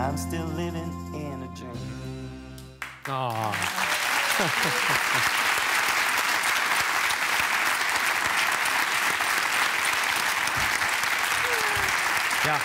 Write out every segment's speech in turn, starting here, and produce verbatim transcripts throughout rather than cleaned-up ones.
I'm still living in a dream. Oh. Ja,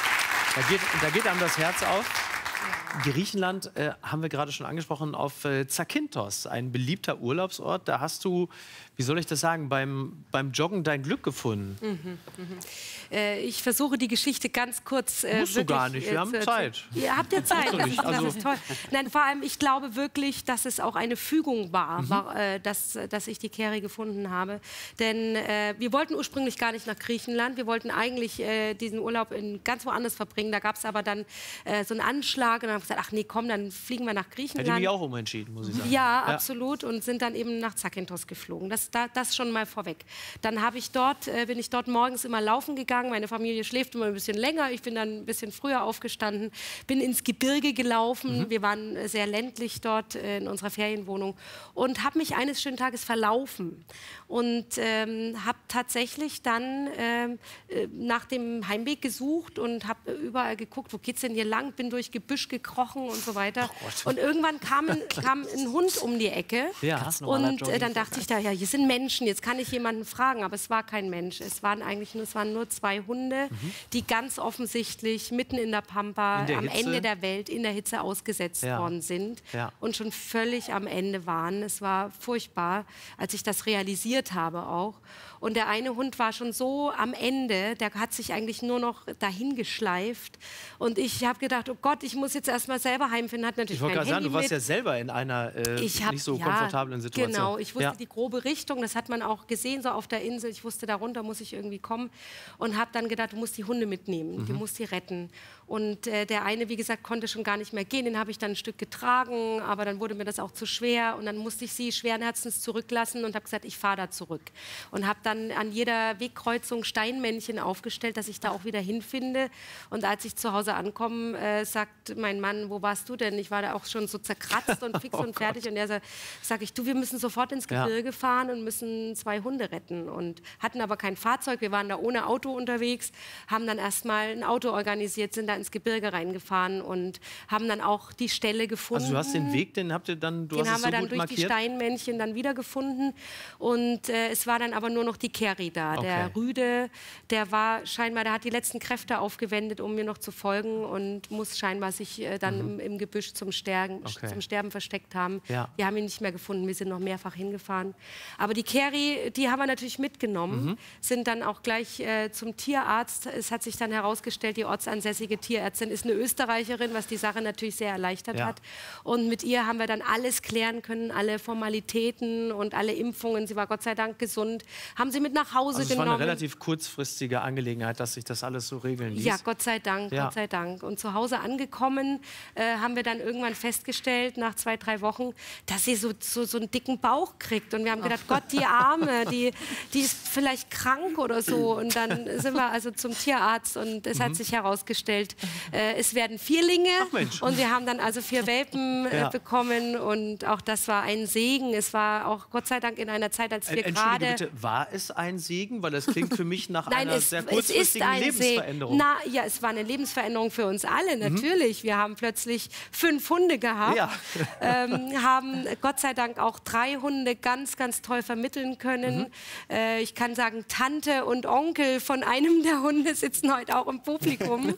da geht, da geht einem das Herz auf. Griechenland äh, haben wir gerade schon angesprochen, auf äh, Zakynthos, ein beliebter Urlaubsort. Da hast du, wie soll ich das sagen, beim, beim Joggen dein Glück gefunden. Mhm, mhm. Äh, ich versuche die Geschichte ganz kurz. Äh, Musst du gar nicht, wir äh, haben zu, Zeit. Ihr habt ja Zeit, das ist, also das ist toll. Nein, vor allem, ich glaube wirklich, dass es auch eine Fügung war, Mhm. war äh, dass, dass ich die Keri gefunden habe. Denn äh, wir wollten ursprünglich gar nicht nach Griechenland. Wir wollten eigentlich äh, diesen Urlaub in ganz woanders verbringen. Da gab es aber dann äh, so einen Anschlag und dann haben wir gesagt, ach nee, komm, dann fliegen wir nach Griechenland. Hätte mich auch umentschieden, muss ich sagen. Ja, ja, absolut. Und sind dann eben nach Zakynthos geflogen. Das, da, das schon mal vorweg. Dann habe ich dort, äh, bin ich dort morgens immer laufen gegangen. Meine Familie schläft immer ein bisschen länger. Ich bin dann ein bisschen früher aufgestanden, bin ins Gebirge gelaufen. Mhm. Wir waren äh, sehr ländlich dort äh, in unserer Ferienwohnung und habe mich eines schönen Tages verlaufen. Und ähm, habe tatsächlich dann ähm, äh, nach dem Heimweg gesucht und habe überall geguckt, wo geht's denn hier lang? Bin durch Gebüsch gekrochen und so weiter. Oh Und irgendwann kam ein, kam ein Hund um die Ecke. Ja. Und äh, dann dachte ich, da, ja, hier sind Menschen, jetzt kann ich jemanden fragen. Aber es war kein Mensch. Es waren eigentlich nur, es waren nur zwei Hunde, mhm. die ganz offensichtlich mitten in der Pampa, in der am Hitze? Ende der Welt, in der Hitze ausgesetzt Ja. worden sind Ja. und schon völlig am Ende waren. Es war furchtbar, als ich das realisiert habe auch. Und der eine Hund war schon so am Ende, der hat sich eigentlich nur noch dahin geschleift. Und ich habe gedacht, oh Gott, ich muss jetzt erst mal selber heimfinden. Hat natürlich Ich wollte kein gerade sagen, Handy du warst mit. ja selber in einer äh, Ich hab, nicht so ja, komfortablen Situation. Genau, ich wusste ja. die grobe Richtung, das hat man auch gesehen, so auf der Insel. Ich wusste, darunter muss ich irgendwie kommen. Und habe dann gedacht, du musst die Hunde mitnehmen, mhm. du musst die retten. Und äh, der eine, wie gesagt, konnte schon gar nicht mehr gehen. Den habe ich dann ein Stück getragen, aber dann wurde mir das auch zu schwer. Und dann musste ich sie schweren Herzens zurücklassen und habe gesagt, ich fahre da zurück. Und habe dann an jeder Wegkreuzung Steinmännchen aufgestellt, dass ich da auch wieder hinfinde. Und als ich zu Hause ankomme, äh, sagt mein Mann, wo warst du denn? Ich war da auch schon so zerkratzt und fix oh und fertig. Gott. Und er sagt, sag ich, du, wir müssen sofort ins Gebirge ja. fahren und müssen zwei Hunde retten. Und hatten aber kein Fahrzeug, wir waren da ohne Auto unterwegs, haben dann erstmal ein Auto organisiert, sind da ins Gebirge reingefahren und haben dann auch die Stelle gefunden. Also du hast den Weg, den habt ihr dann, du den hast haben es wir so dann gut durch markiert? die Steinmännchen dann wiedergefunden. Und äh, es war dann aber nur noch die Keri da. Okay. Der Rüde, der war scheinbar, der hat die letzten Kräfte aufgewendet, um mir noch zu folgen und muss scheinbar sich äh, dann Mhm. im, im Gebüsch zum Sterben, Okay. zum Sterben versteckt haben. Ja. Wir haben ihn nicht mehr gefunden, wir sind noch mehrfach hingefahren. Aber die Keri, die haben wir natürlich mitgenommen, Mhm. sind dann auch gleich äh, zum Tierarzt. Es hat sich dann herausgestellt, die ortsansässige Tierärztin ist eine Österreicherin, was die Sache natürlich sehr erleichtert Ja. hat. Und mit ihr haben wir dann alles klären können, alle Formalitäten und alle Impfungen. Sie war Gott sei Dank gesund. Haben sie mit nach Hause Also es genommen. war eine relativ kurzfristige Angelegenheit, dass sich das alles so regeln ließ. Ja, Gott sei Dank, Ja. Gott sei Dank. Und zu Hause angekommen, äh, haben wir dann irgendwann festgestellt, nach zwei, drei Wochen, dass sie so, so, so einen dicken Bauch kriegt. Und wir haben gedacht, Gott, die Arme, die, die ist vielleicht krank oder so. Und dann sind wir also zum Tierarzt und es Mhm. hat sich herausgestellt, äh, es werden Vierlinge. Ach Mensch. Und wir haben dann also vier Welpen äh, Ja. bekommen. Und auch das war ein Segen. Es war auch Gott sei Dank in einer Zeit, als wir Entschuldige gerade... bitte, war es ein Segen? Weil das klingt für mich nach Nein, einer es, sehr es ist kurzfristigen ein Lebensveränderung. See. Na, ja, es war eine Lebensveränderung für uns alle, natürlich. Wir haben plötzlich fünf Hunde gehabt, Ja. ähm, haben Gott sei Dank auch drei Hunde ganz, ganz toll vermitteln können. Mhm. Äh, ich kann sagen, Tante und Onkel von einem der Hunde sitzen heute auch im Publikum.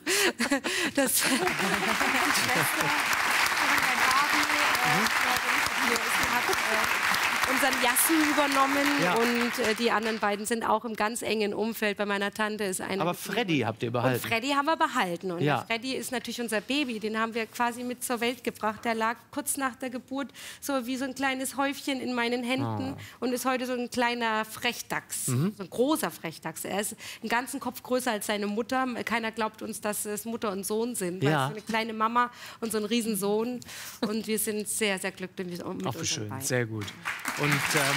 Das unseren Jassen übernommen Ja. und äh, die anderen beiden sind auch im ganz engen Umfeld. Bei meiner Tante ist einer. Aber Freddy habt ihr behalten. Und Freddy haben wir behalten. Und Ja. Freddy ist natürlich unser Baby. Den haben wir quasi mit zur Welt gebracht. Der lag kurz nach der Geburt so wie so ein kleines Häufchen in meinen Händen Oh. und ist heute so ein kleiner Frechdachs, Mhm. so ein großer Frechdachs. Er ist einen ganzen Kopf größer als seine Mutter. Keiner glaubt uns, dass es Mutter und Sohn sind. Weil Ja. es ist eine kleine Mama und so ein Riesensohn. Und wir sind sehr, sehr glücklich mit, mit Ach, wie unseren schön, beiden. sehr gut. Und ähm,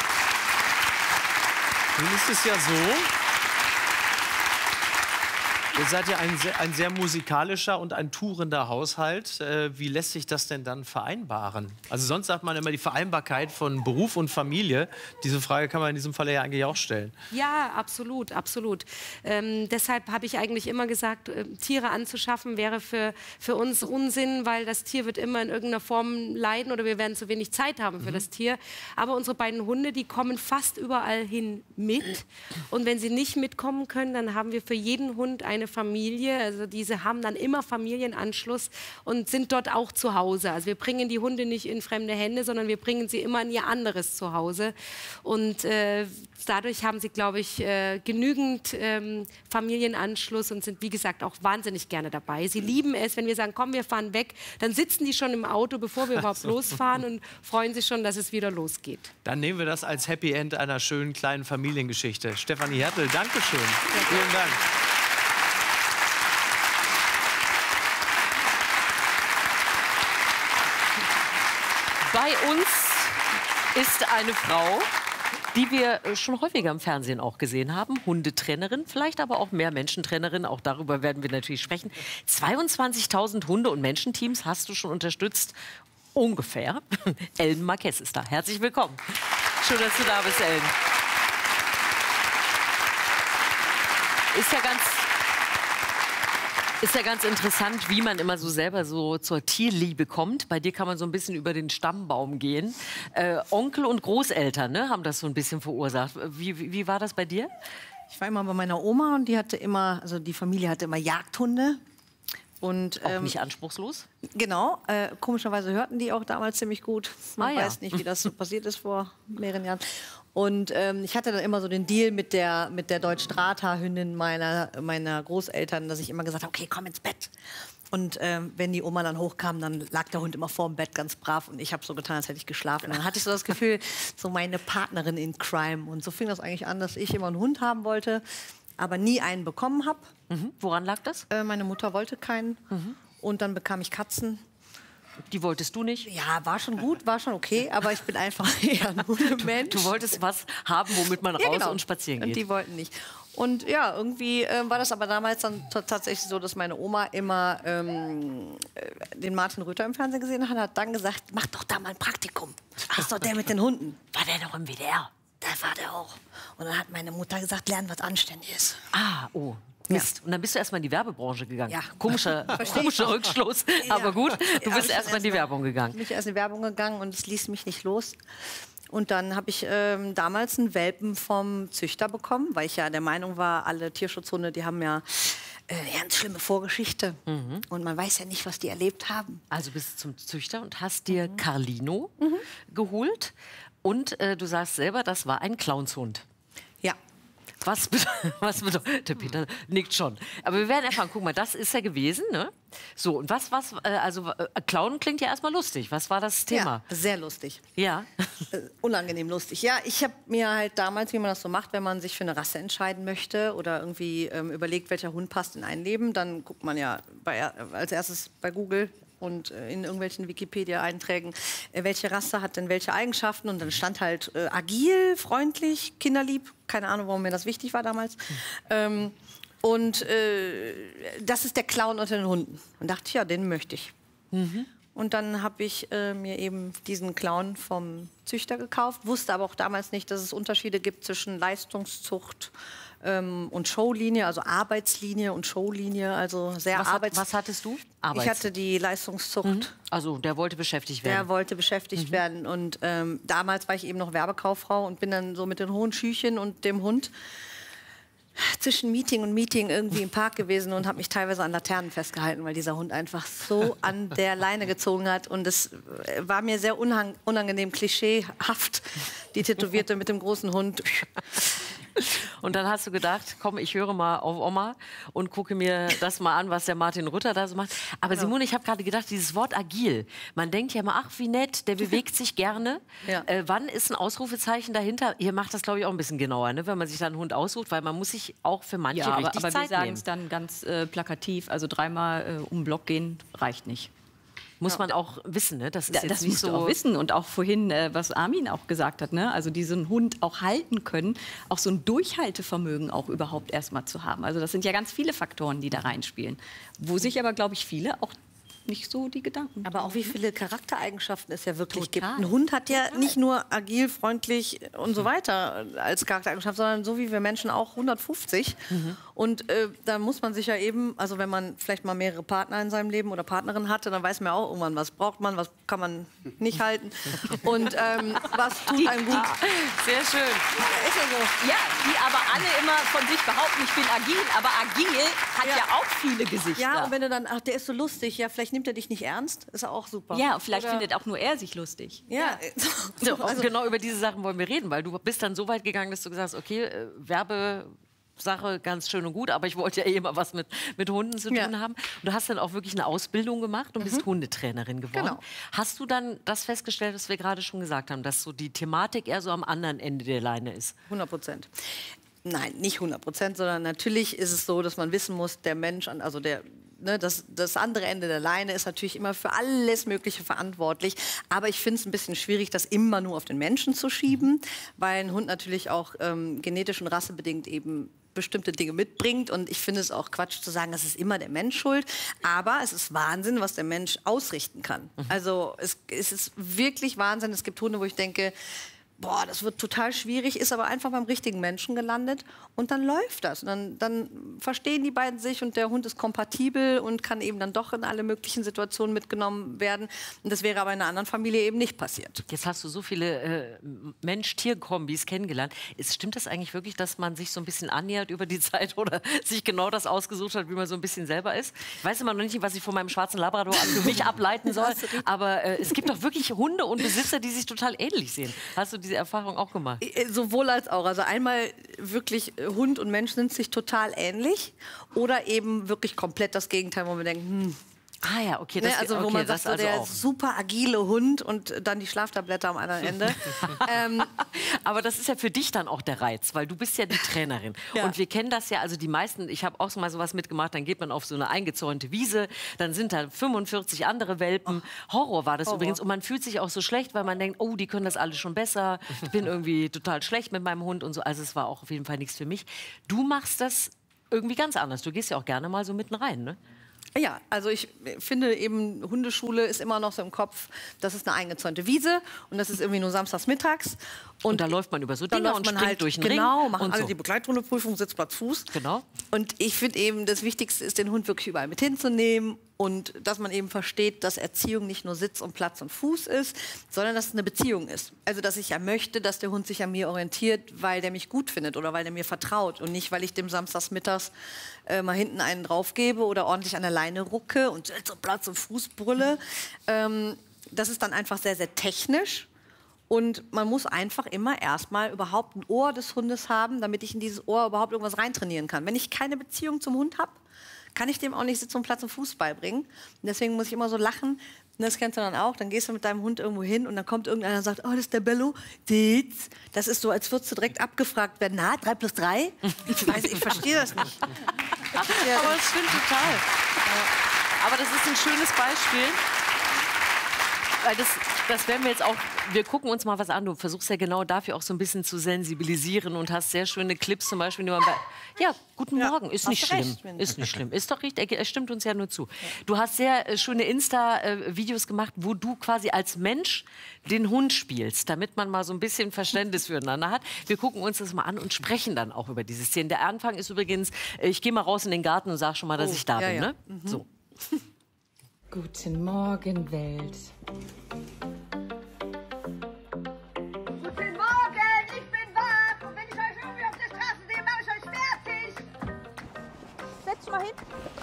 nun ist es ja so, Ihr seid ja ein sehr, ein sehr musikalischer und ein tourender Haushalt. Äh, wie lässt sich das denn dann vereinbaren? Also sonst sagt man immer die Vereinbarkeit von Beruf und Familie. Diese Frage kann man in diesem Fall ja eigentlich auch stellen. Ja, absolut, absolut. Ähm, deshalb habe ich eigentlich immer gesagt, äh, Tiere anzuschaffen wäre für, für uns Unsinn, weil das Tier wird immer in irgendeiner Form leiden oder wir werden zu wenig Zeit haben für mhm. das Tier. Aber unsere beiden Hunde, die kommen fast überall hin mit. Und wenn sie nicht mitkommen können, dann haben wir für jeden Hund eine Familie. Also diese haben dann immer Familienanschluss und sind dort auch zu Hause. Also wir bringen die Hunde nicht in fremde Hände, sondern wir bringen sie immer in ihr anderes Zuhause. Und äh, dadurch haben sie, glaube ich, äh, genügend ähm, Familienanschluss und sind, wie gesagt, auch wahnsinnig gerne dabei. Sie lieben es, wenn wir sagen, komm, wir fahren weg, dann sitzen die schon im Auto, bevor wir überhaupt losfahren und freuen sich schon, dass es wieder losgeht. Dann nehmen wir das als Happy End einer schönen kleinen Familiengeschichte. Stefanie Hertel, Dankeschön. Ja, vielen Dank. Bei uns ist eine Frau, die wir schon häufiger im Fernsehen auch gesehen haben. Hundetrainerin, vielleicht aber auch mehr Menschentrainerin. Auch darüber werden wir natürlich sprechen. zweiundzwanzigtausend Hunde- und Menschenteams hast du schon unterstützt. Ungefähr. Ellen Marquez ist da. Herzlich willkommen. Schön, dass du da bist, Ellen. Ist ja ganz... Ist ja ganz interessant, wie man immer so selber so zur Tierliebe kommt. Bei dir kann man so ein bisschen über den Stammbaum gehen. Äh, Onkel und Großeltern, ne, haben das so ein bisschen verursacht. Wie, wie, wie war das bei dir? Ich war immer bei meiner Oma und die hatte immer, also die Familie hatte immer Jagdhunde. Und, auch ähm, nicht anspruchslos? Genau. Äh, komischerweise hörten die auch damals ziemlich gut. Man ah, ja. weiß nicht, wie das so passiert ist vor mehreren Jahren. Und ähm, ich hatte dann immer so den Deal mit der, mit der Deutsch-Strata-Hündin meiner, meiner Großeltern, dass ich immer gesagt habe, okay, komm ins Bett. Und ähm, wenn die Oma dann hochkam, dann lag der Hund immer vorm Bett ganz brav und ich habe so getan, als hätte ich geschlafen. Und dann hatte ich so das Gefühl, so meine Partnerin in Crime. Und so fing das eigentlich an, dass ich immer einen Hund haben wollte, aber nie einen bekommen habe. Mhm. Woran lag das? Äh, meine Mutter wollte keinen. Mhm. Und dann bekam ich Katzen. Die wolltest du nicht? Ja, war schon gut, war schon okay, aber ich bin einfach eher ein Hundemensch. Du, du wolltest was haben, womit man raus ja, genau. und spazieren geht. Und die wollten nicht. Und ja, irgendwie äh, war das aber damals dann tatsächlich so, dass meine Oma immer ähm, den Martin Rütter im Fernsehen gesehen hat, hat dann gesagt, mach doch da mal ein Praktikum. Das ist doch der mit den Hunden. War der noch im W D R? Da war der auch. Und dann hat meine Mutter gesagt, lernen, was Anständiges. Ah, oh. Mist. Ja. Und dann bist du erstmal in die Werbebranche gegangen. Ja. Komischer, komischer Rückschluss, ja. aber gut. Du bist ja, erstmal in die Werbung gegangen. Ich bin erst in die Werbung gegangen und es ließ mich nicht los. Und dann habe ich ähm, damals einen Welpen vom Züchter bekommen, weil ich ja der Meinung war, alle Tierschutzhunde, die haben ja äh, ganz schlimme Vorgeschichte. Mhm. Und man weiß ja nicht, was die erlebt haben. Also bist du zum Züchter und hast dir mhm. Carlino mhm. geholt. Und äh, du sagst selber, das war ein Clownshund. Ja. Was bedeutet, was bedeutet, der Peter nickt schon. Aber wir werden erfahren, guck mal, das ist ja gewesen, ne? So, und was, was, äh, also äh, Clown klingt ja erstmal lustig. Was war das Thema? Ja, sehr lustig. Ja. Äh, unangenehm lustig. Ja, ich habe mir halt damals, wie man das so macht, wenn man sich für eine Rasse entscheiden möchte oder irgendwie ähm, überlegt, welcher Hund passt in ein Leben, dann guckt man ja bei, als erstes bei Google und äh, in irgendwelchen Wikipedia-Einträgen, äh, welche Rasse hat denn welche Eigenschaften. Und dann stand halt äh, agil, freundlich, kinderlieb. Keine Ahnung, warum mir das wichtig war damals. Mhm. Ähm, und äh, das ist der Clown unter den Hunden. Und dachte ich, ja, den möchte ich. Mhm. Und dann habe ich äh, mir eben diesen Clown vom Züchter gekauft. Wusste aber auch damals nicht, dass es Unterschiede gibt zwischen Leistungszucht ähm, und Showlinie, also Arbeitslinie und Showlinie. Also sehr was, Arbeits hat, was hattest du? Arbeits. Ich hatte die Leistungszucht. Mhm. Also der wollte beschäftigt werden. Der wollte beschäftigt mhm. werden. Und ähm, damals war ich eben noch Werbekauffrau und bin dann so mit den hohen Schüchen und dem Hund zwischen Meeting und Meeting irgendwie im Park gewesen und habe mich teilweise an Laternen festgehalten, weil dieser Hund einfach so an der Leine gezogen hat. Und es war mir sehr unangenehm, klischeehaft, die Tätowierte mit dem großen Hund. Und dann hast du gedacht, komm, ich höre mal auf Oma und gucke mir das mal an, was der Martin Rütter da so macht. Aber genau. Simone, ich habe gerade gedacht, dieses Wort agil, man denkt ja immer, ach, wie nett, der bewegt sich gerne. Ja. Äh, wann ist ein Ausrufezeichen dahinter? Ihr macht das, glaube ich, auch ein bisschen genauer, ne? Wenn man sich da einen Hund aussucht, weil man muss sich auch für manche ja, richtig aber, aber Zeit wir sagen es dann ganz äh, plakativ, also dreimal äh, um den Block gehen reicht nicht. Muss man auch wissen, ne? Das ist Da, jetzt das nicht musst so. du auch wissen. Und auch vorhin, äh, was Armin auch gesagt hat, ne? Also diesen Hund auch halten können, auch so ein Durchhaltevermögen auch überhaupt erstmal zu haben. Also das sind ja ganz viele Faktoren, die da reinspielen. Wo sich aber, glaube ich, viele auch nicht so die Gedanken. Aber auch wie viele Charaktereigenschaften es ja wirklich Total. gibt. Ein Hund hat ja nicht nur agil, freundlich und so weiter als Charaktereigenschaft, sondern so wie wir Menschen auch hundertfünfzig. Mhm. Und äh, da muss man sich ja eben, also wenn man vielleicht mal mehrere Partner in seinem Leben oder Partnerin hatte, dann weiß man ja auch irgendwann, was braucht man, was kann man nicht halten und ähm, was tut einem gut. Sehr schön. Ist ja so. Ja, die aber alle immer von sich behaupten, ich bin agil, aber agil hat ja, Ja. auch viele Gesichter. Ja, und wenn du dann, ach, der ist so lustig, ja, vielleicht nimmt er dich nicht ernst, ist auch super. Ja, und vielleicht Oder- findet auch nur er sich lustig. Ja, So, und genau über diese Sachen wollen wir reden, weil du bist dann so weit gegangen, dass du gesagt hast, okay, äh, Werbesache ganz schön und gut, aber ich wollte ja eh mal was mit, mit Hunden zu tun Ja. haben. Und du hast dann auch wirklich eine Ausbildung gemacht und bist Hundetrainerin geworden. Genau. Hast du dann das festgestellt, was wir gerade schon gesagt haben, dass so die Thematik eher so am anderen Ende der Leine ist? hundert Prozent. Nein, nicht hundert Prozent, sondern natürlich ist es so, dass man wissen muss, der Mensch, an- also der, ne, das, das andere Ende der Leine ist natürlich immer für alles Mögliche verantwortlich. Aber ich finde es ein bisschen schwierig, das immer nur auf den Menschen zu schieben, weil ein Hund natürlich auch ähm, genetisch und rassebedingt eben bestimmte Dinge mitbringt. Und ich finde es auch Quatsch zu sagen, das ist immer der Mensch schuld. Aber es ist Wahnsinn, was der Mensch ausrichten kann. Also es, es ist wirklich Wahnsinn. Es gibt Hunde, wo ich denke, boah, das wird total schwierig, ist aber einfach beim richtigen Menschen gelandet und dann läuft das. Und dann, dann verstehen die beiden sich und der Hund ist kompatibel und kann eben dann doch in alle möglichen Situationen mitgenommen werden. Und das wäre aber in einer anderen Familie eben nicht passiert. Jetzt hast du so viele äh, Mensch-Tier-Kombis kennengelernt. Ist, stimmt das eigentlich wirklich, dass man sich so ein bisschen annähert über die Zeit oder sich genau das ausgesucht hat, wie man so ein bisschen selber ist? Ich weiß immer noch nicht, was ich von meinem schwarzen Labrador für mich ableiten soll, aber äh, es gibt doch wirklich Hunde und Besitzer, die sich total ähnlich sehen. Hast du diese Erfahrung auch gemacht? Äh, Sowohl als auch. Also einmal wirklich äh, Hund und Mensch sind sich total ähnlich oder eben wirklich komplett das Gegenteil, wo man denkt, hm, Ah ja, okay. ne, Das, also wo okay, man das sagt, so also der auch. super agile Hund und dann die Schlaftablette am anderen Ende. ähm, Aber das ist ja für dich dann auch der Reiz, weil du bist ja die Trainerin. Ja. Und wir kennen das ja, also die meisten, ich habe auch so mal sowas mitgemacht, dann geht man auf so eine eingezäunte Wiese, dann sind da fünfundvierzig andere Welpen. Horror war das Horror. übrigens. Und man fühlt sich auch so schlecht, weil man denkt, oh, die können das alle schon besser. Ich bin irgendwie total schlecht mit meinem Hund und so. Also es war auch auf jeden Fall nichts für mich. Du machst das irgendwie ganz anders. Du gehst ja auch gerne mal so mitten rein, ne? Ja, also ich finde eben, Hundeschule ist immer noch so im Kopf, das ist eine eingezäunte Wiese und das ist irgendwie nur samstags mittags. Und da läuft man über so da Dinge läuft und man springt halt, durch den genau, Ring machen und alle so. die Begleithundeprüfung, Sitzplatz, Fuß. Genau. Und ich finde eben, das Wichtigste ist, den Hund wirklich überall mit hinzunehmen und dass man eben versteht, dass Erziehung nicht nur Sitz und Platz und Fuß ist, sondern dass es eine Beziehung ist. Also, dass ich ja möchte, dass der Hund sich an mir orientiert, weil der mich gut findet oder weil der mir vertraut und nicht, weil ich dem samstags mittags äh, mal hinten einen draufgebe oder ordentlich an der Leine rucke und Sitz und Platz und Fuß brülle. Ähm, das ist dann einfach sehr, sehr technisch. Und man muss einfach immer erstmal überhaupt ein Ohr des Hundes haben, damit ich in dieses Ohr überhaupt irgendwas reintrainieren kann. Wenn ich keine Beziehung zum Hund habe, kann ich dem auch nicht Sitz und Platz und Fuß beibringen. Und deswegen muss ich immer so lachen. Und das kennst du dann auch. Dann gehst du mit deinem Hund irgendwo hin und dann kommt irgendeiner und sagt, oh, das ist der Bello. Das ist so, als würdest du direkt abgefragt werden. Na, drei plus drei? Ich weiß, ich verstehe das nicht. Aber es stimmt total. Aber das ist ein schönes Beispiel. Weil das, das werden wir jetzt auch, wir gucken uns mal was an. Du versuchst ja genau dafür auch so ein bisschen zu sensibilisieren und hast sehr schöne Clips zum Beispiel. Die man bei, ja, guten Ja, Morgen, ist hast nicht du schlimm. recht, Mensch. Ist nicht schlimm. Ist doch richtig, er stimmt uns ja nur zu. Du hast sehr äh, schöne Insta-Videos gemacht, wo du quasi als Mensch den Hund spielst, damit man mal so ein bisschen Verständnis füreinander hat. Wir gucken uns das mal an und sprechen dann auch über diese Szenen. Der Anfang ist übrigens, äh, ich gehe mal raus in den Garten und sag schon mal, dass Oh, ich da ja, bin. ja. Ne? So. Guten Morgen, Welt. Guten Morgen, ich bin wach. Und wenn ich euch irgendwie auf der Straße sehe, mache ich euch fertig. Setz dich mal hin.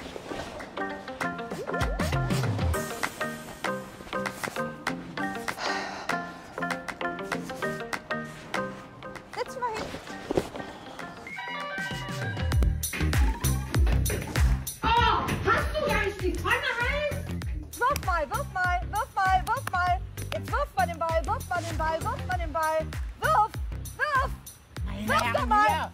Setz dich mal hin. Oh, hast du gar nicht die Pfanne heiß? Wirf mal, wirf mal, wirf mal, wirf mal. Jetzt wirf mal den Ball, wirf mal den Ball, wirf mal den Ball. Wirf, wirf. Wirf doch mal.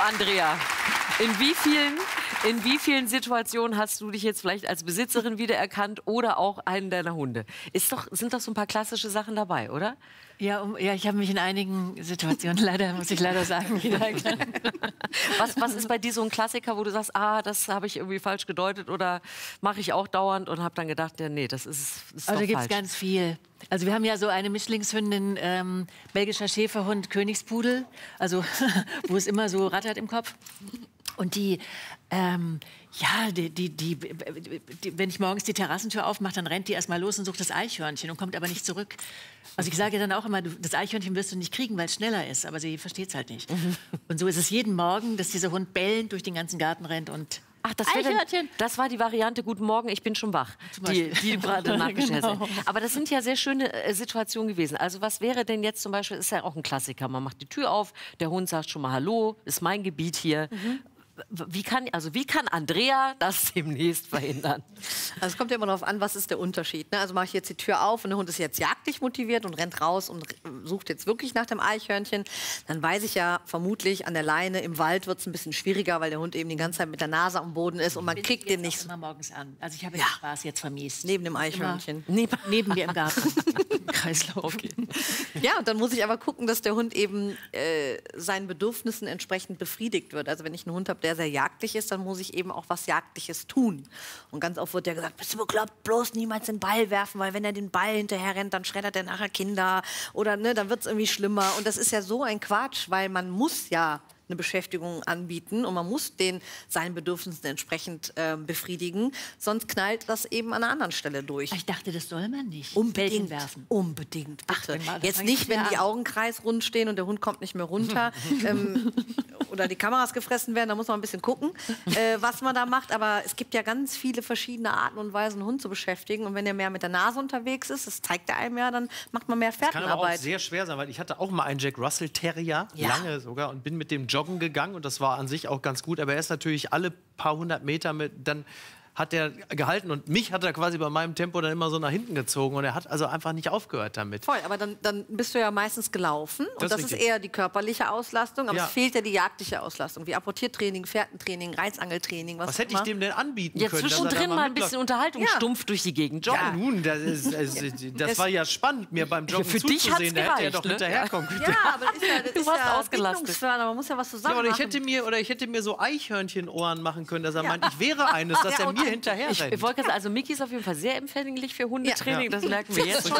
Andrea, in wie vielen, in wie vielen Situationen hast du dich jetzt vielleicht als Besitzerin wiedererkannt oder auch einen deiner Hunde? Ist doch, sind doch so ein paar klassische Sachen dabei, oder? Ja, um, ja, ich habe mich in einigen Situationen leider, muss ich leider sagen, wiedererkannt. Was, was ist bei dir so ein Klassiker, wo du sagst, ah, das habe ich irgendwie falsch gedeutet oder mache ich auch dauernd und habe dann gedacht, ja, nee, das ist, ist Also doch da gibt es falsch. ganz viel. Also wir haben ja so eine Mischlingshündin, ähm, belgischer Schäferhund, Königspudel, also wo es immer so rattert im Kopf. Und die, ähm, ja, die, die, die, die, wenn ich morgens die Terrassentür aufmache, dann rennt die erst mal los und sucht das Eichhörnchen und kommt aber nicht zurück. Also ich sage dann auch immer, du, das Eichhörnchen wirst du nicht kriegen, weil es schneller ist, aber sie versteht es halt nicht. Mhm. Und so ist es jeden Morgen, dass dieser Hund bellend durch den ganzen Garten rennt und Ach, das, dann, das war die Variante Guten Morgen, ich bin schon wach, die, die du gerade nachgestellt hast. Genau. Aber das sind ja sehr schöne äh, Situationen gewesen. Also was wäre denn jetzt zum Beispiel, ist ja auch ein Klassiker, man macht die Tür auf, der Hund sagt schon mal Hallo, ist mein Gebiet hier. Mhm. Wie kann, also wie kann Andrea das demnächst verhindern? Also es kommt ja immer darauf an, was ist der Unterschied. Ne? Also mache ich jetzt die Tür auf und der Hund ist jetzt jagdlich motiviert und rennt raus und sucht jetzt wirklich nach dem Eichhörnchen. Dann weiß ich ja vermutlich an der Leine, im Wald wird es ein bisschen schwieriger, weil der Hund eben die ganze Zeit mit der Nase am Boden ist und man Bin kriegt den nicht. Immer morgens an. Also ich habe ja. den Spaß jetzt vermisst. Neben dem Eichhörnchen. Neben, neben mir im Garten. Kreislauf. Okay. Ja, und dann muss ich aber gucken, dass der Hund eben äh, seinen Bedürfnissen entsprechend befriedigt wird. Also wenn ich einen Hund habe, der sehr jagdlich ist, dann muss ich eben auch was Jagdliches tun. Und ganz oft wird ja gesagt, bist du bekloppt, bloß niemals den Ball werfen, weil wenn er den Ball hinterher rennt, dann schreddert er nachher Kinder oder ne, dann wird es irgendwie schlimmer. Und das ist ja so ein Quatsch, weil man muss ja eine Beschäftigung anbieten und man muss den seinen Bedürfnissen entsprechend äh, befriedigen, sonst knallt das eben an einer anderen Stelle durch. Ich dachte, das soll man nicht. Unbedingt werfen. Unbedingt, bitte. Ach, jetzt nicht, wenn die Augen kreisrund stehen und der Hund kommt nicht mehr runter ähm, oder die Kameras gefressen werden, da muss man ein bisschen gucken, äh, was man da macht. Aber es gibt ja ganz viele verschiedene Arten und Weisen, einen Hund zu beschäftigen. Und wenn er mehr mit der Nase unterwegs ist, das zeigt er einem ja, dann macht man mehr Fährtenarbeit. Das kann aber auch sehr schwer sein, weil ich hatte auch mal einen Jack Russell Terrier, ja. lange sogar, und bin mit dem joggen gegangen und das war an sich auch ganz gut. Aber er ist natürlich alle paar hundert Meter mit, dann hat er gehalten und mich hat er quasi bei meinem Tempo dann immer so nach hinten gezogen und er hat also einfach nicht aufgehört damit. Voll, aber dann, dann bist du ja meistens gelaufen und das, das ist eher die körperliche Auslastung, aber ja. es fehlt ja die jagdliche Auslastung, wie Apportiertraining, Fährtentraining, Reizangeltraining, was, Was hätte immer. ich dem denn anbieten Ja, können? zwischendrin mal ein bisschen Unterhaltung, Ja. stumpf durch die Gegend joggen. Ja, nun, das, ist, das, das war ja spannend, mir beim Joggen Für dich hat's zuzusehen. Da hätte er gereicht, doch ne? hinterherkommen können. Ja, aber das ist ja, das Du ist warst ja ausgelastet. bindungsfördernd, man muss ja was Ja, zusammen oder ich machen. hätte mir oder ich hätte mir so Eichhörnchenohren machen können, dass er meint, ich wäre eines, dass Ja, er und mir ein- hinterher Ich, rennt. ich wollte sagen, also Miki ist auf jeden Fall sehr empfänglich für Hundetraining, Ja. das merken wir jetzt schon.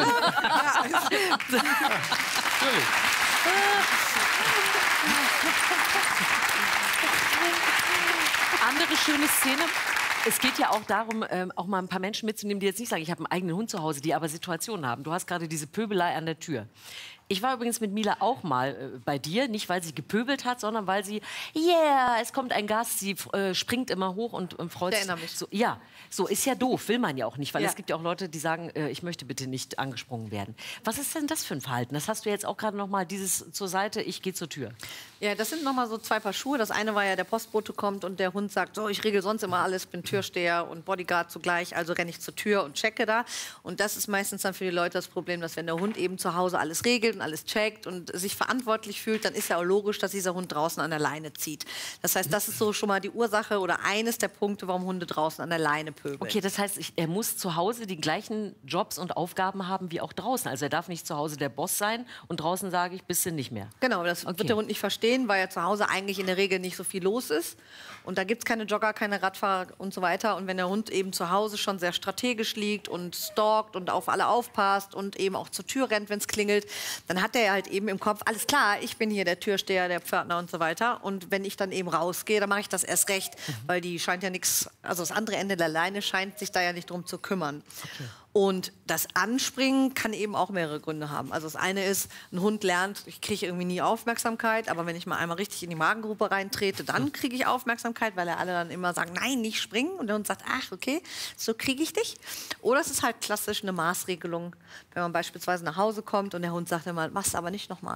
Andere schöne Szene. Es geht ja auch darum, ähm, auch mal ein paar Menschen mitzunehmen, die jetzt nicht sagen, ich habe einen eigenen Hund zu Hause, die aber Situationen haben. Du hast gerade diese Pöbelei an der Tür. Ich war übrigens mit Mila auch mal äh, bei dir, nicht weil sie gepöbelt hat, sondern weil sie, yeah, es kommt ein Gast, sie äh, springt immer hoch und, und freut Ich sich. erinnere mich. So, ja, so ist ja doof, will man ja auch nicht, weil Ja. es gibt ja auch Leute, die sagen, äh, ich möchte bitte nicht angesprungen werden. Was ist denn das für ein Verhalten? Das hast du jetzt auch gerade noch mal, dieses zur Seite, ich gehe zur Tür. Ja, das sind noch mal so zwei Paar Schuhe. Das eine war ja, der Postbote kommt und der Hund sagt, so, ich regel sonst immer alles, bin Türsteher und Bodyguard zugleich, also renne ich zur Tür und checke da. Und das ist meistens dann für die Leute das Problem, dass wenn der Hund eben zu Hause alles regelt und alles checkt und sich verantwortlich fühlt, dann ist ja auch logisch, dass dieser Hund draußen an der Leine zieht. Das heißt, das ist so schon mal die Ursache oder eines der Punkte, warum Hunde draußen an der Leine pöbeln. Okay, das heißt, ich, er muss zu Hause die gleichen Jobs und Aufgaben haben wie auch draußen. Also er darf nicht zu Hause der Boss sein und draußen sage ich, bist du nicht mehr. Genau, das Okay. wird der Hund nicht verstehen, weil ja zu Hause eigentlich in der Regel nicht so viel los ist. Und da gibt es keine Jogger, keine Radfahrer und so weiter. Und wenn der Hund eben zu Hause schon sehr strategisch liegt und stalkt und auf alle aufpasst und eben auch zur Tür rennt, wenn es klingelt, dann hat er halt eben im Kopf, alles klar, ich bin hier der Türsteher, der Pförtner und so weiter. Und wenn ich dann eben rausgehe, dann mache ich das erst recht, weil die scheint ja nichts, also das andere Ende der Leine scheint sich da ja nicht drum zu kümmern. Okay. Und das Anspringen kann eben auch mehrere Gründe haben. Also das eine ist, ein Hund lernt, ich kriege irgendwie nie Aufmerksamkeit, aber wenn ich mal einmal richtig in die Magengrube reintrete, dann kriege ich Aufmerksamkeit, weil er alle dann immer sagen, nein, nicht springen. Und der Hund sagt, ach, okay, so kriege ich dich. Oder es ist halt klassisch eine Maßregelung, wenn man beispielsweise nach Hause kommt und der Hund sagt immer, machst du aber nicht nochmal, ne?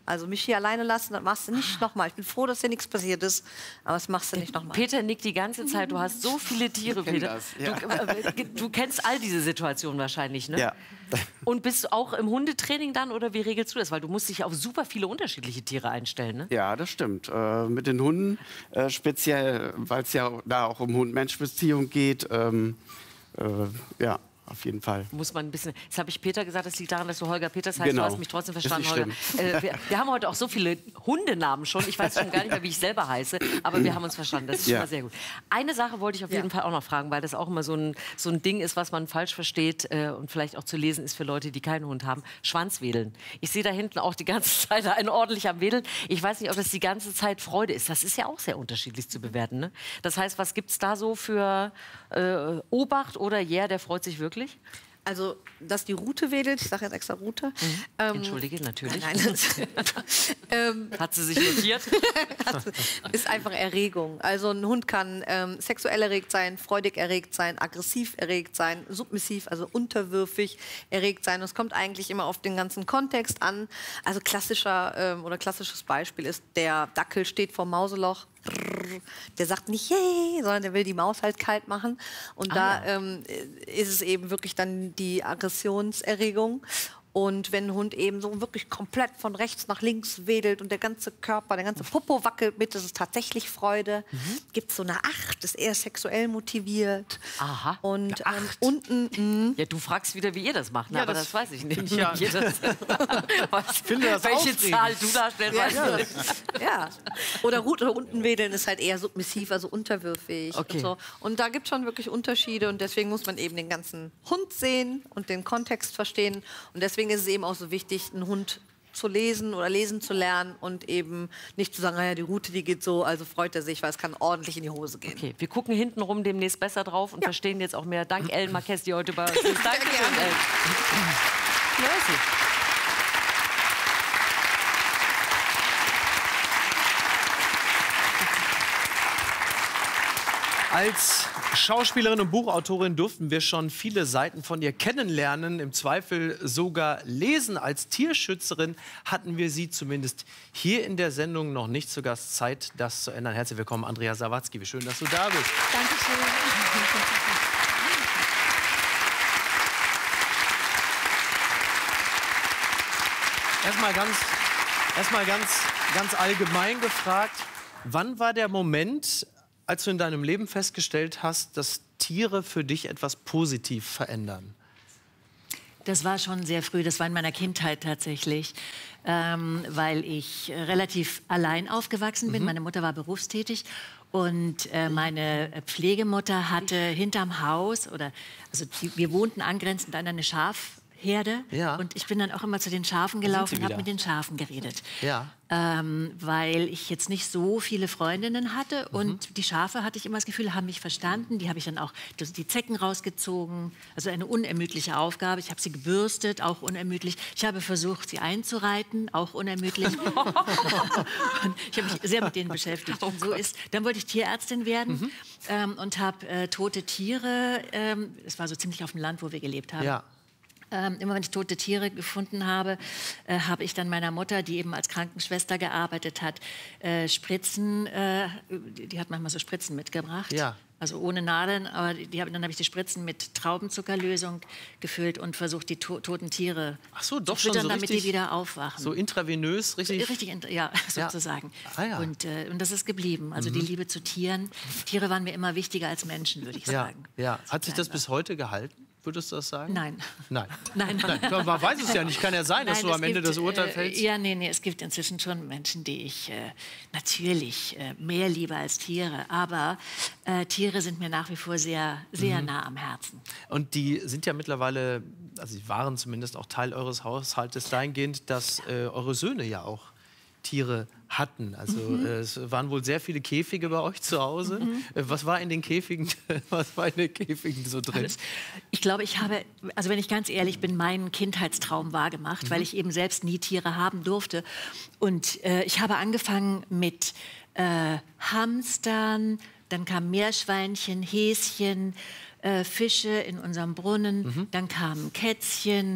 Also mich hier alleine lassen, das machst du nicht nochmal. Ich bin froh, dass dir nichts passiert ist, aber das machst du nicht nochmal. Peter nickt die ganze Zeit. Du hast so viele Tiere, Peter. das, ja. du, äh, du kennst all diese Situationen wahrscheinlich, ne? Ja. Und bist du auch im Hundetraining dann oder wie regelst du das? Weil du musst dich auf super viele unterschiedliche Tiere einstellen, ne? Ja, das stimmt. Äh, mit den Hunden äh, speziell, weil es ja da auch um Hund-Mensch-Beziehung geht. Ähm, äh, ja, auf jeden Fall. Muss man ein bisschen. Jetzt habe ich Peter gesagt, das liegt daran, dass du Holger Peters heißt. Genau. Du hast mich trotzdem Ist verstanden, nicht Holger. Äh, wir, wir haben heute auch so viele Hundenamen schon. Ich weiß schon gar nicht mehr, wie ich selber heiße, aber wir haben uns verstanden. Das ist schon Ja. mal sehr gut. Eine Sache wollte ich auf jeden Fall auch noch fragen, weil das auch immer so ein, so ein Ding ist, was man falsch versteht äh, und vielleicht auch zu lesen ist für Leute, die keinen Hund haben. Schwanzwedeln. Ich sehe da hinten auch die ganze Zeit einen ordentlich am Wedeln. Ich weiß nicht, ob das die ganze Zeit Freude ist. Das ist ja auch sehr unterschiedlich zu bewerten, ne? Das heißt, was gibt es da so für äh, Obacht oder ja, yeah, der freut sich wirklich? Also, dass die Rute wedelt, ich sage jetzt extra Rute. Mhm. Ähm, Entschuldige, natürlich. Nein, das, ähm, Hat sie sich notiert? ist einfach Erregung. Also ein Hund kann ähm, sexuell erregt sein, freudig erregt sein, aggressiv erregt sein, submissiv, also unterwürfig erregt sein. Und es kommt eigentlich immer auf den ganzen Kontext an. Also klassischer ähm, oder klassisches Beispiel ist, der Dackel steht vor Mauseloch. Der sagt nicht yay, sondern der will die Maus halt kalt machen. Und Ah, da ja. ähm, ist es eben wirklich dann die Aggressionserregung. Und wenn ein Hund eben so wirklich komplett von rechts nach links wedelt und der ganze Körper, der ganze Popo wackelt mit, das ist tatsächlich Freude. Mhm. Gibt es so eine Acht, ist eher sexuell motiviert. Aha. Und ähm, unten, mh, Ja, du fragst wieder, wie ihr das macht, ne? Ja, aber das das, weiß ich nicht. Ja. Wie ihr das, was, finde das welche aufregend. Zahl du da stellst, weiß Ja. ich nicht. ja. Oder Rute unten wedeln ist halt eher submissiv, also unterwürfig. Okay. Und, so. Und da gibt es schon wirklich Unterschiede und deswegen muss man eben den ganzen Hund sehen und den Kontext verstehen. Und deswegen ist es eben auch so wichtig, einen Hund zu lesen oder lesen zu lernen und eben nicht zu sagen, naja, die Route, die geht so, also freut er sich, weil es kann ordentlich in die Hose gehen. Okay, wir gucken hintenrum demnächst besser drauf und verstehen jetzt auch mehr. Dank Ellen Marquez, die heute bei uns ist. Danke schön, Ellen. Merci. Als Schauspielerin und Buchautorin durften wir schon viele Seiten von ihr kennenlernen, im Zweifel sogar lesen. Als Tierschützerin hatten wir sie zumindest hier in der Sendung noch nicht zu Gast. Zeit, das zu ändern. Herzlich willkommen, Andrea Sawatzki. Wie schön, dass du da bist. Dankeschön. Erstmal ganz, erstmal ganz, ganz allgemein gefragt, wann war der Moment, als du in deinem Leben festgestellt hast, dass Tiere für dich etwas positiv verändern? Das war schon sehr früh, das war in meiner Kindheit tatsächlich, ähm, weil ich relativ allein aufgewachsen bin. Mhm. Meine Mutter war berufstätig und äh, meine Pflegemutter hatte hinterm Haus, oder also die, wir wohnten angrenzend an eine Schafherde, Ja. und ich bin dann auch immer zu den Schafen Da sind gelaufen sie und habe wieder. mit den Schafen geredet. Ja. Ähm, weil ich jetzt nicht so viele Freundinnen hatte Mhm. und die Schafe, hatte ich immer das Gefühl, haben mich verstanden. Die habe ich dann auch die, die Zecken rausgezogen. Also eine unermüdliche Aufgabe. Ich habe sie gebürstet, auch unermüdlich. Ich habe versucht, sie einzureiten, auch unermüdlich. Und ich habe mich sehr mit denen beschäftigt. Und so ist, dann wollte ich Tierärztin werden Mhm. ähm, und habe äh, tote Tiere, ähm, es war so ziemlich auf dem Land, wo wir gelebt haben. Ja. Ähm, immer wenn ich tote Tiere gefunden habe, äh, habe ich dann meiner Mutter, die eben als Krankenschwester gearbeitet hat, äh, Spritzen, äh, die, die hat manchmal so Spritzen mitgebracht. Ja. Also ohne Nadeln, aber die, die hab, dann habe ich die Spritzen mit Traubenzuckerlösung gefüllt und versucht, die to toten Tiere Ach so, zu doch schon füttern, so damit richtig, die wieder aufwachen. so intravenös, richtig? Richtig, int- ja, sozusagen. Ah, ja. Und, äh, und das ist geblieben. Also Mhm. die Liebe zu Tieren. Tiere waren mir immer wichtiger als Menschen, würde ich Ja, sagen. ja. Hat sich das bis heute gehalten? Würdest du das sagen? Nein. Nein. Nein. Nein. Man weiß es ja nicht. Kann ja sein, dass Nein, du am es Ende gibt, das Urteil äh, fällst. Ja, nee, nee, es gibt inzwischen schon Menschen, die ich äh, natürlich äh, mehr liebe als Tiere. Aber äh, Tiere sind mir nach wie vor sehr, sehr Mhm. nah am Herzen. Und die sind ja mittlerweile, also sie waren zumindest auch Teil eures Haushaltes dahingehend, dass äh, eure Söhne ja auch Tiere hatten. Also Mhm. äh, es waren wohl sehr viele Käfige bei euch zu Hause. Mhm. Äh, was war in den Käfigen, was war in den Käfigen so drin? Alles. Ich glaube, ich habe, also wenn ich ganz ehrlich bin, meinen Kindheitstraum wahrgemacht, Mhm. weil ich eben selbst nie Tiere haben durfte. Und äh, ich habe angefangen mit äh, Hamstern, dann kamen Meerschweinchen, Häschen, äh, Fische in unserem Brunnen, Mhm. dann kamen Kätzchen,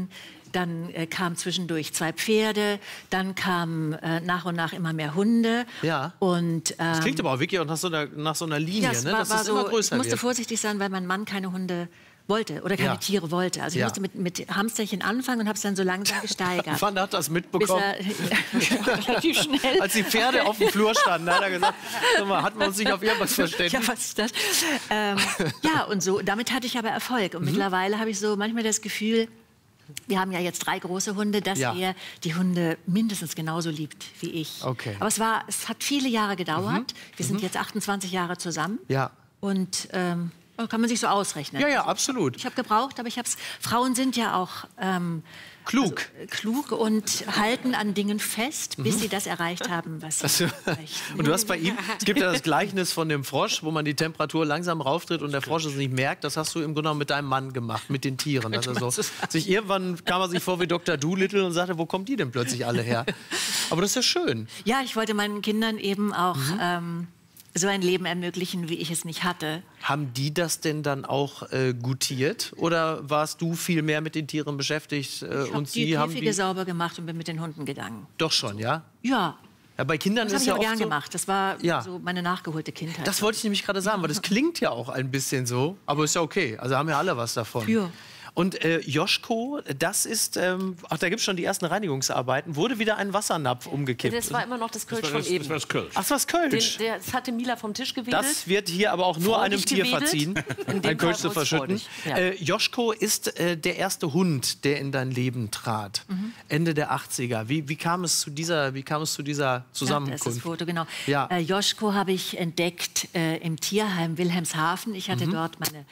dann äh, kamen zwischendurch zwei Pferde, dann kamen äh, nach und nach immer mehr Hunde. Ja. Und, ähm, das klingt aber auch wirklich auch nach so einer, nach so einer Linie, ja, es ne? war, dass war es so, immer größer ich musste wird. vorsichtig sein, weil mein Mann keine Hunde wollte oder keine Ja. Tiere wollte. Also ich Ja. musste mit, mit Hamsterchen anfangen und habe es dann so langsam gesteigert. Wann hat das Bis mitbekommen? er, relativ schnell. Als die Pferde auf dem Flur standen, hat er gesagt, sag mal, hatten wir uns nicht auf irgendwas verständigt? Ja, was ist das? Ähm, ja, und so, damit hatte ich aber Erfolg. Und Mhm. mittlerweile habe ich so manchmal das Gefühl, wir haben ja jetzt drei große Hunde, dass Ja. er die Hunde mindestens genauso liebt wie ich. Okay. Aber es, war, es hat viele Jahre gedauert. Mhm. Wir sind Mhm. jetzt achtundzwanzig Jahre zusammen. Ja. Und ähm, kann man sich so ausrechnen. Ja, ja, absolut. Ich habe gebraucht, aber ich habe es. Frauen sind ja auch ähm, klug. Also, äh, klug und halten an Dingen fest, bis Mhm. sie das erreicht haben, was sie Also, möchten. und du hast bei ihm, es gibt ja das Gleichnis von dem Frosch, wo man die Temperatur langsam rauftritt und der Frosch es nicht merkt. Das hast du im Grunde genommen mit deinem Mann gemacht, mit den Tieren. Also so, sich irgendwann kam er sich vor wie Doktor Dolittle und sagte, wo kommen die denn plötzlich alle her? Aber das ist ja schön. Ja, ich wollte meinen Kindern eben auch Mhm. ähm, so ein Leben ermöglichen, wie ich es nicht hatte. Haben die das denn dann auch äh, gutiert? Oder warst du viel mehr mit den Tieren beschäftigt? Äh, Ich habe und die sie haben Käfige die sauber gemacht und bin mit den Hunden gegangen. doch schon, ja? Ja, Ja, bei Kindern das habe ist ich ja aber oft gern so, gemacht. Das war Ja. so meine nachgeholte Kindheit. Das wollte ich nämlich gerade sagen, weil das klingt ja auch ein bisschen so, aber ist ja okay. Also haben ja alle was davon. Ja. Und äh, Joschko, das ist, ähm, ach, da gibt es schon die ersten Reinigungsarbeiten, wurde wieder ein Wassernapf umgekippt. Das war immer noch das Kölsch von eben. Ach, das war das Kölsch. Den, der, das hatte Mila vom Tisch gewedelt. Das wird hier aber auch nur Freudig einem Tier gewedelt. verziehen, In dem ein Kölsch Fall zu wohl verschütten. freudig, ja. Äh, Joschko ist äh, der erste Hund, der in dein Leben trat. Mhm. Ende der achtziger. Wie, wie, kam es zu dieser, wie kam es zu dieser Ja, das ist Zusammenkunft? das Foto, genau. Ja. Äh, Joschko habe ich entdeckt äh, im Tierheim Wilhelmshaven. Ich hatte Mhm. dort meine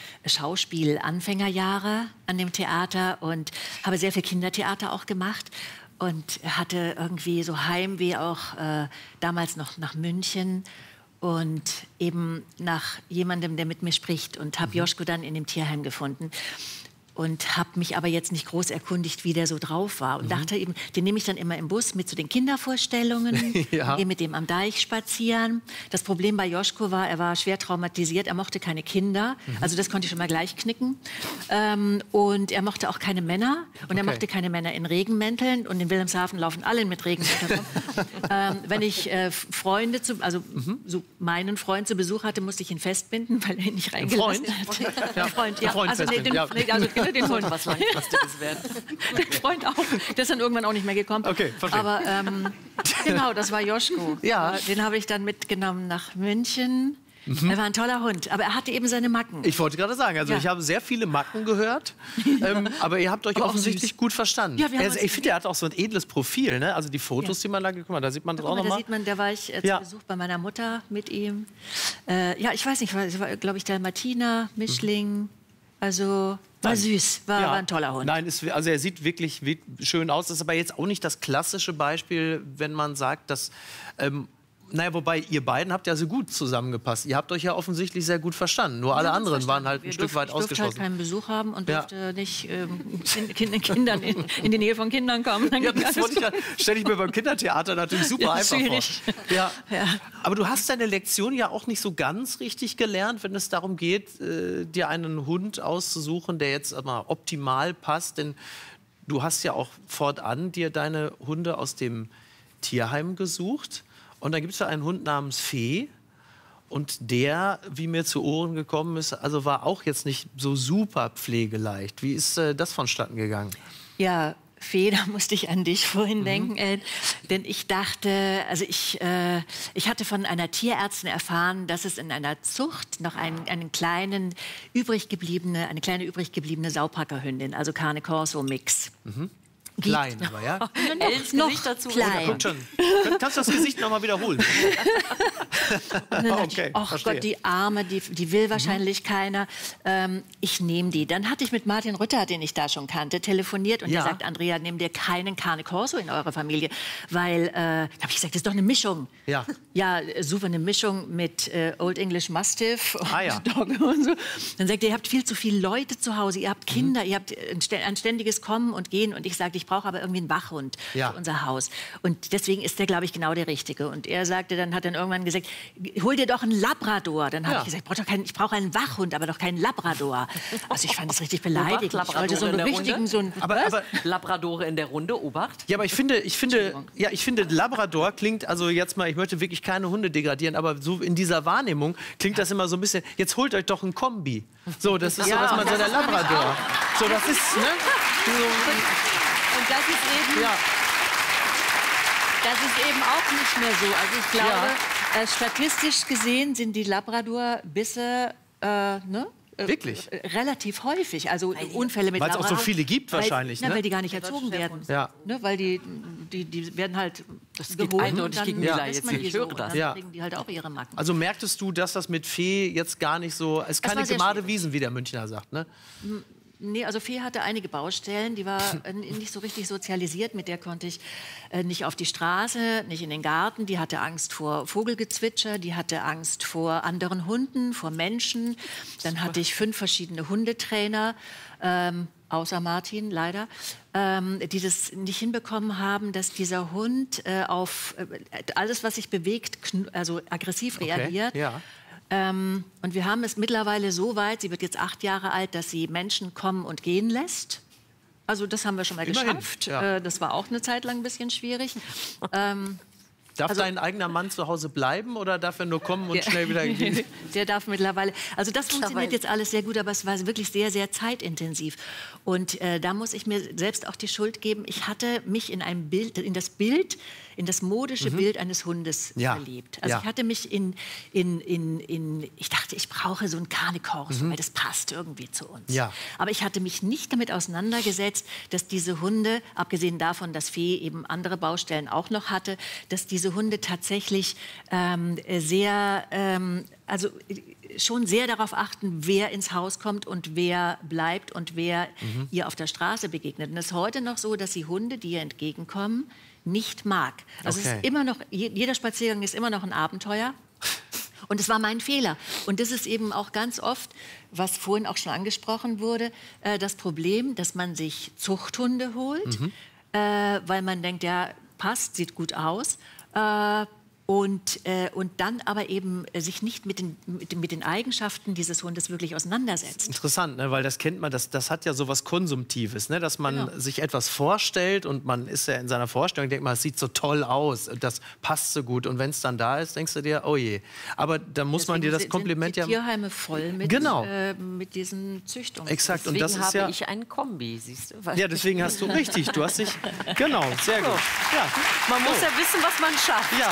Schauspiel-Anfängerjahre an dem Theater und habe sehr viel Kindertheater auch gemacht. Und hatte irgendwie so Heimweh auch äh, damals noch nach München und eben nach jemandem, der mit mir spricht. Und habe Joschko dann in dem Tierheim gefunden. Und habe mich aber jetzt nicht groß erkundigt, wie der so drauf war. Und Mhm. dachte eben, den nehme ich dann immer im Bus mit zu den Kindervorstellungen, Ja. gehe mit dem am Deich spazieren. Das Problem bei Joschko war, er war schwer traumatisiert, er mochte keine Kinder. Mhm. Also das konnte ich schon mal gleich knicken. Ähm, und er mochte auch keine Männer. Und er Okay. mochte keine Männer in Regenmänteln. Und in Wilhelmshaven laufen alle mit Regenmänteln rum. ähm, wenn ich äh, Freunde, zu, also Mhm. so meinen Freund zu Besuch hatte, musste ich ihn festbinden, weil er ihn nicht reingelassen Freund? hat. Ja. Der Freund, Den ja. Freund also, nee, den, festbinden, ja. nee, also, den Das Hund. sollte was Langfristiges werden. Der Freund auch. Der ist dann irgendwann auch nicht mehr gekommen. Okay, verstehe. Aber ähm, genau, das war Joschko. Ja. Den habe ich dann mitgenommen nach München. Er war ein toller Hund, aber er hatte eben seine Macken. Ich wollte gerade sagen, also Ja. ich habe sehr viele Macken gehört, ähm, aber ihr habt euch Aber auch offensichtlich süß. gut verstanden. Ja, wir haben also, uns- ich finde, er hat auch so ein edles Profil, ne? Also die Fotos, Ja. die man da, guck mal, da sieht man das Guck auch mal, da nochmal. sieht man, da war ich äh, zu Ja. Besuch bei meiner Mutter mit ihm. Äh, ja, ich weiß nicht, war, war glaube ich, Dalmatiner, Mischling. Also war Nein. süß, war, Ja. war ein toller Hund. Nein, ist, also er sieht wirklich, wirklich schön aus. Das ist aber jetzt auch nicht das klassische Beispiel, wenn man sagt, dass... Ähm, naja, wobei ihr beiden habt ja so gut zusammengepasst. Ihr habt euch ja offensichtlich sehr gut verstanden. Nur alle Wir haben uns anderen verstanden. waren halt ein Wir Stück durften- weit ich durfte ausgeschlossen. halt keinen Besuch haben und Ja. durfte nicht ähm, kind, kind, Kindern in, in die Nähe von Kindern kommen. Dann Ja, ging das alles wollte ich ja, stelle ich mir beim Kindertheater natürlich super Ja, einfach schwierig. vor. Ja. Ja. Aber du hast deine Lektion ja auch nicht so ganz richtig gelernt, wenn es darum geht, äh, dir einen Hund auszusuchen, der jetzt mal optimal passt. Denn du hast ja auch fortan dir deine Hunde aus dem Tierheim gesucht. Und dann gibt es ja einen Hund namens Fee. Und der, wie mir zu Ohren gekommen ist, also war auch jetzt nicht so super pflegeleicht. Wie ist äh, das vonstatten gegangen? Ja, Fee, da musste ich an dich vorhin Mhm. denken, äh, denn ich dachte, also ich, äh, ich hatte von einer Tierärztin erfahren, dass es in einer Zucht noch einen, einen kleinen übrig gebliebene, eine kleine übrig gebliebene Saupackerhündin, also Cane Corso Mix. Mhm. Gibt. Klein, aber ja. Ells noch Gesicht dazu. klein. Guck schon. Kannst du das Gesicht noch mal wiederholen? Und dann dachte Okay, ich, ach verstehe. Gott, die Arme, die, die will wahrscheinlich keiner. Ähm, ich nehme die. Dann hatte ich mit Martin Rütter, den ich da schon kannte, telefoniert und Ja. der sagt, Andrea, nimm dir keinen Cane Corso in eurer Familie, weil, äh, da habe ich gesagt, das ist doch eine Mischung. Ja. Ja, super, eine Mischung mit äh, Old English Mastiff und Ah, ja. Dog und so. Dann sagt er, ihr habt viel zu viele Leute zu Hause, ihr habt Kinder, Mhm. ihr habt ein stä- ein ständiges Kommen und Gehen. Und ich sagte, ich ich brauche aber irgendwie einen Wachhund Ja. für unser Haus. Und deswegen ist der, glaube ich, genau der Richtige. Und er sagte, dann hat dann irgendwann gesagt, hol dir doch einen Labrador. Dann habe Ja. ich gesagt, ich brauche doch keinen, ich brauche einen Wachhund, aber doch keinen Labrador. Also ich fand das richtig beleidigend. Ich wollte so einen richtigen, so einen, Aber, aber, Labradore in der Runde, Obacht. ja, aber ich finde, ich finde, ja, ich finde, Labrador klingt, also jetzt mal, ich möchte wirklich keine Hunde degradieren, aber so in dieser Wahrnehmung klingt das immer so ein bisschen, jetzt holt euch doch ein Kombi. So, das ist so, was man so der Labrador. So, das ist, ne? und das ist eben... Ja. Das ist eben auch nicht mehr so. Also ich glaube, äh, statistisch gesehen sind die Labrador-Bisse äh, ne? äh, Wirklich? äh, relativ häufig. Also Unfälle mit Weil es auch Labrador. so viele gibt weil, wahrscheinlich, na, ne? weil die gar nicht erzogen werden. Ja. Ne? Weil die, die, die werden halt Das geht geholt eindeutig und dann gegen Mila lässt jetzt man hier. die Ich so höre und das. dann Ja. kriegen die halt auch ihre Macken. Also merktest du, dass das mit Fee jetzt gar nicht so, es ist Das keine war sehr gemade schwierig. Wiesen, wie der Münchner sagt, ne? Nee, also Fee hatte einige Baustellen, die war äh, nicht so richtig sozialisiert, mit der konnte ich äh, nicht auf die Straße, nicht in den Garten, die hatte Angst vor Vogelgezwitscher, die hatte Angst vor anderen Hunden, vor Menschen. Dann hatte ich fünf verschiedene Hundetrainer, ähm, außer Martin leider, ähm, die das nicht hinbekommen haben, dass dieser Hund äh, auf äh, alles, was sich bewegt, kn- also aggressiv reagiert. Ja. Ähm, und wir haben es mittlerweile so weit, sie wird jetzt acht Jahre alt, dass sie Menschen kommen und gehen lässt. Also das haben wir schon mal Immerhin, geschafft. ja. Äh, das war auch eine Zeit lang ein bisschen schwierig. ähm, Darf Also- dein eigener Mann zu Hause bleiben oder darf er nur kommen und der- schnell wieder gehen? Der darf mittlerweile. Also das funktioniert jetzt alles sehr gut, aber es war wirklich sehr, sehr zeitintensiv. Und äh, da muss ich mir selbst auch die Schuld geben. Ich hatte mich in ein Bild, in das Bild, in das modische Bild eines Hundes Ja. verliebt. Also Ja. ich hatte mich in, in, in, in, ich dachte, ich brauche so ein Carne Corso, weil das passt irgendwie zu uns. Ja. Aber ich hatte mich nicht damit auseinandergesetzt, dass diese Hunde, abgesehen davon, dass Fee eben andere Baustellen auch noch hatte, dass diese Hunde tatsächlich ähm, sehr, ähm, also äh, schon sehr darauf achten, wer ins Haus kommt und wer bleibt und wer ihr auf der Straße begegnet. Und es ist heute noch so, dass sie Hunde, die ihr entgegenkommen, nicht mag. Also es Okay. ist immer noch, je- jeder Spaziergang ist immer noch ein Abenteuer. Und es war mein Fehler. Und das ist eben auch ganz oft, was vorhin auch schon angesprochen wurde, äh, das Problem, dass man sich Zuchthunde holt, äh, weil man denkt, ja, passt, sieht gut aus. Äh, und, äh, und dann aber eben äh, sich nicht mit den, mit, den- mit den Eigenschaften dieses Hundes wirklich auseinandersetzt. Interessant, ne? Weil das kennt man, das, das hat ja so was Konsumtives, ne? Dass man Genau. sich etwas vorstellt und man ist ja in seiner Vorstellung, denkt man, es sieht so toll aus, das passt so gut. Und wenn es dann da ist, denkst du dir, oh je. Aber da muss man dir das Deswegen Kompliment sind ja... die Tierheime voll mit, Genau. äh, mit diesen Züchtungen. Exakt, und Deswegen das ist habe ja... ich einen Kombi, siehst du? Ja, deswegen hast du richtig, du hast dich... Genau, sehr gut. Ja, Man muss ja wissen, was man schafft. ja.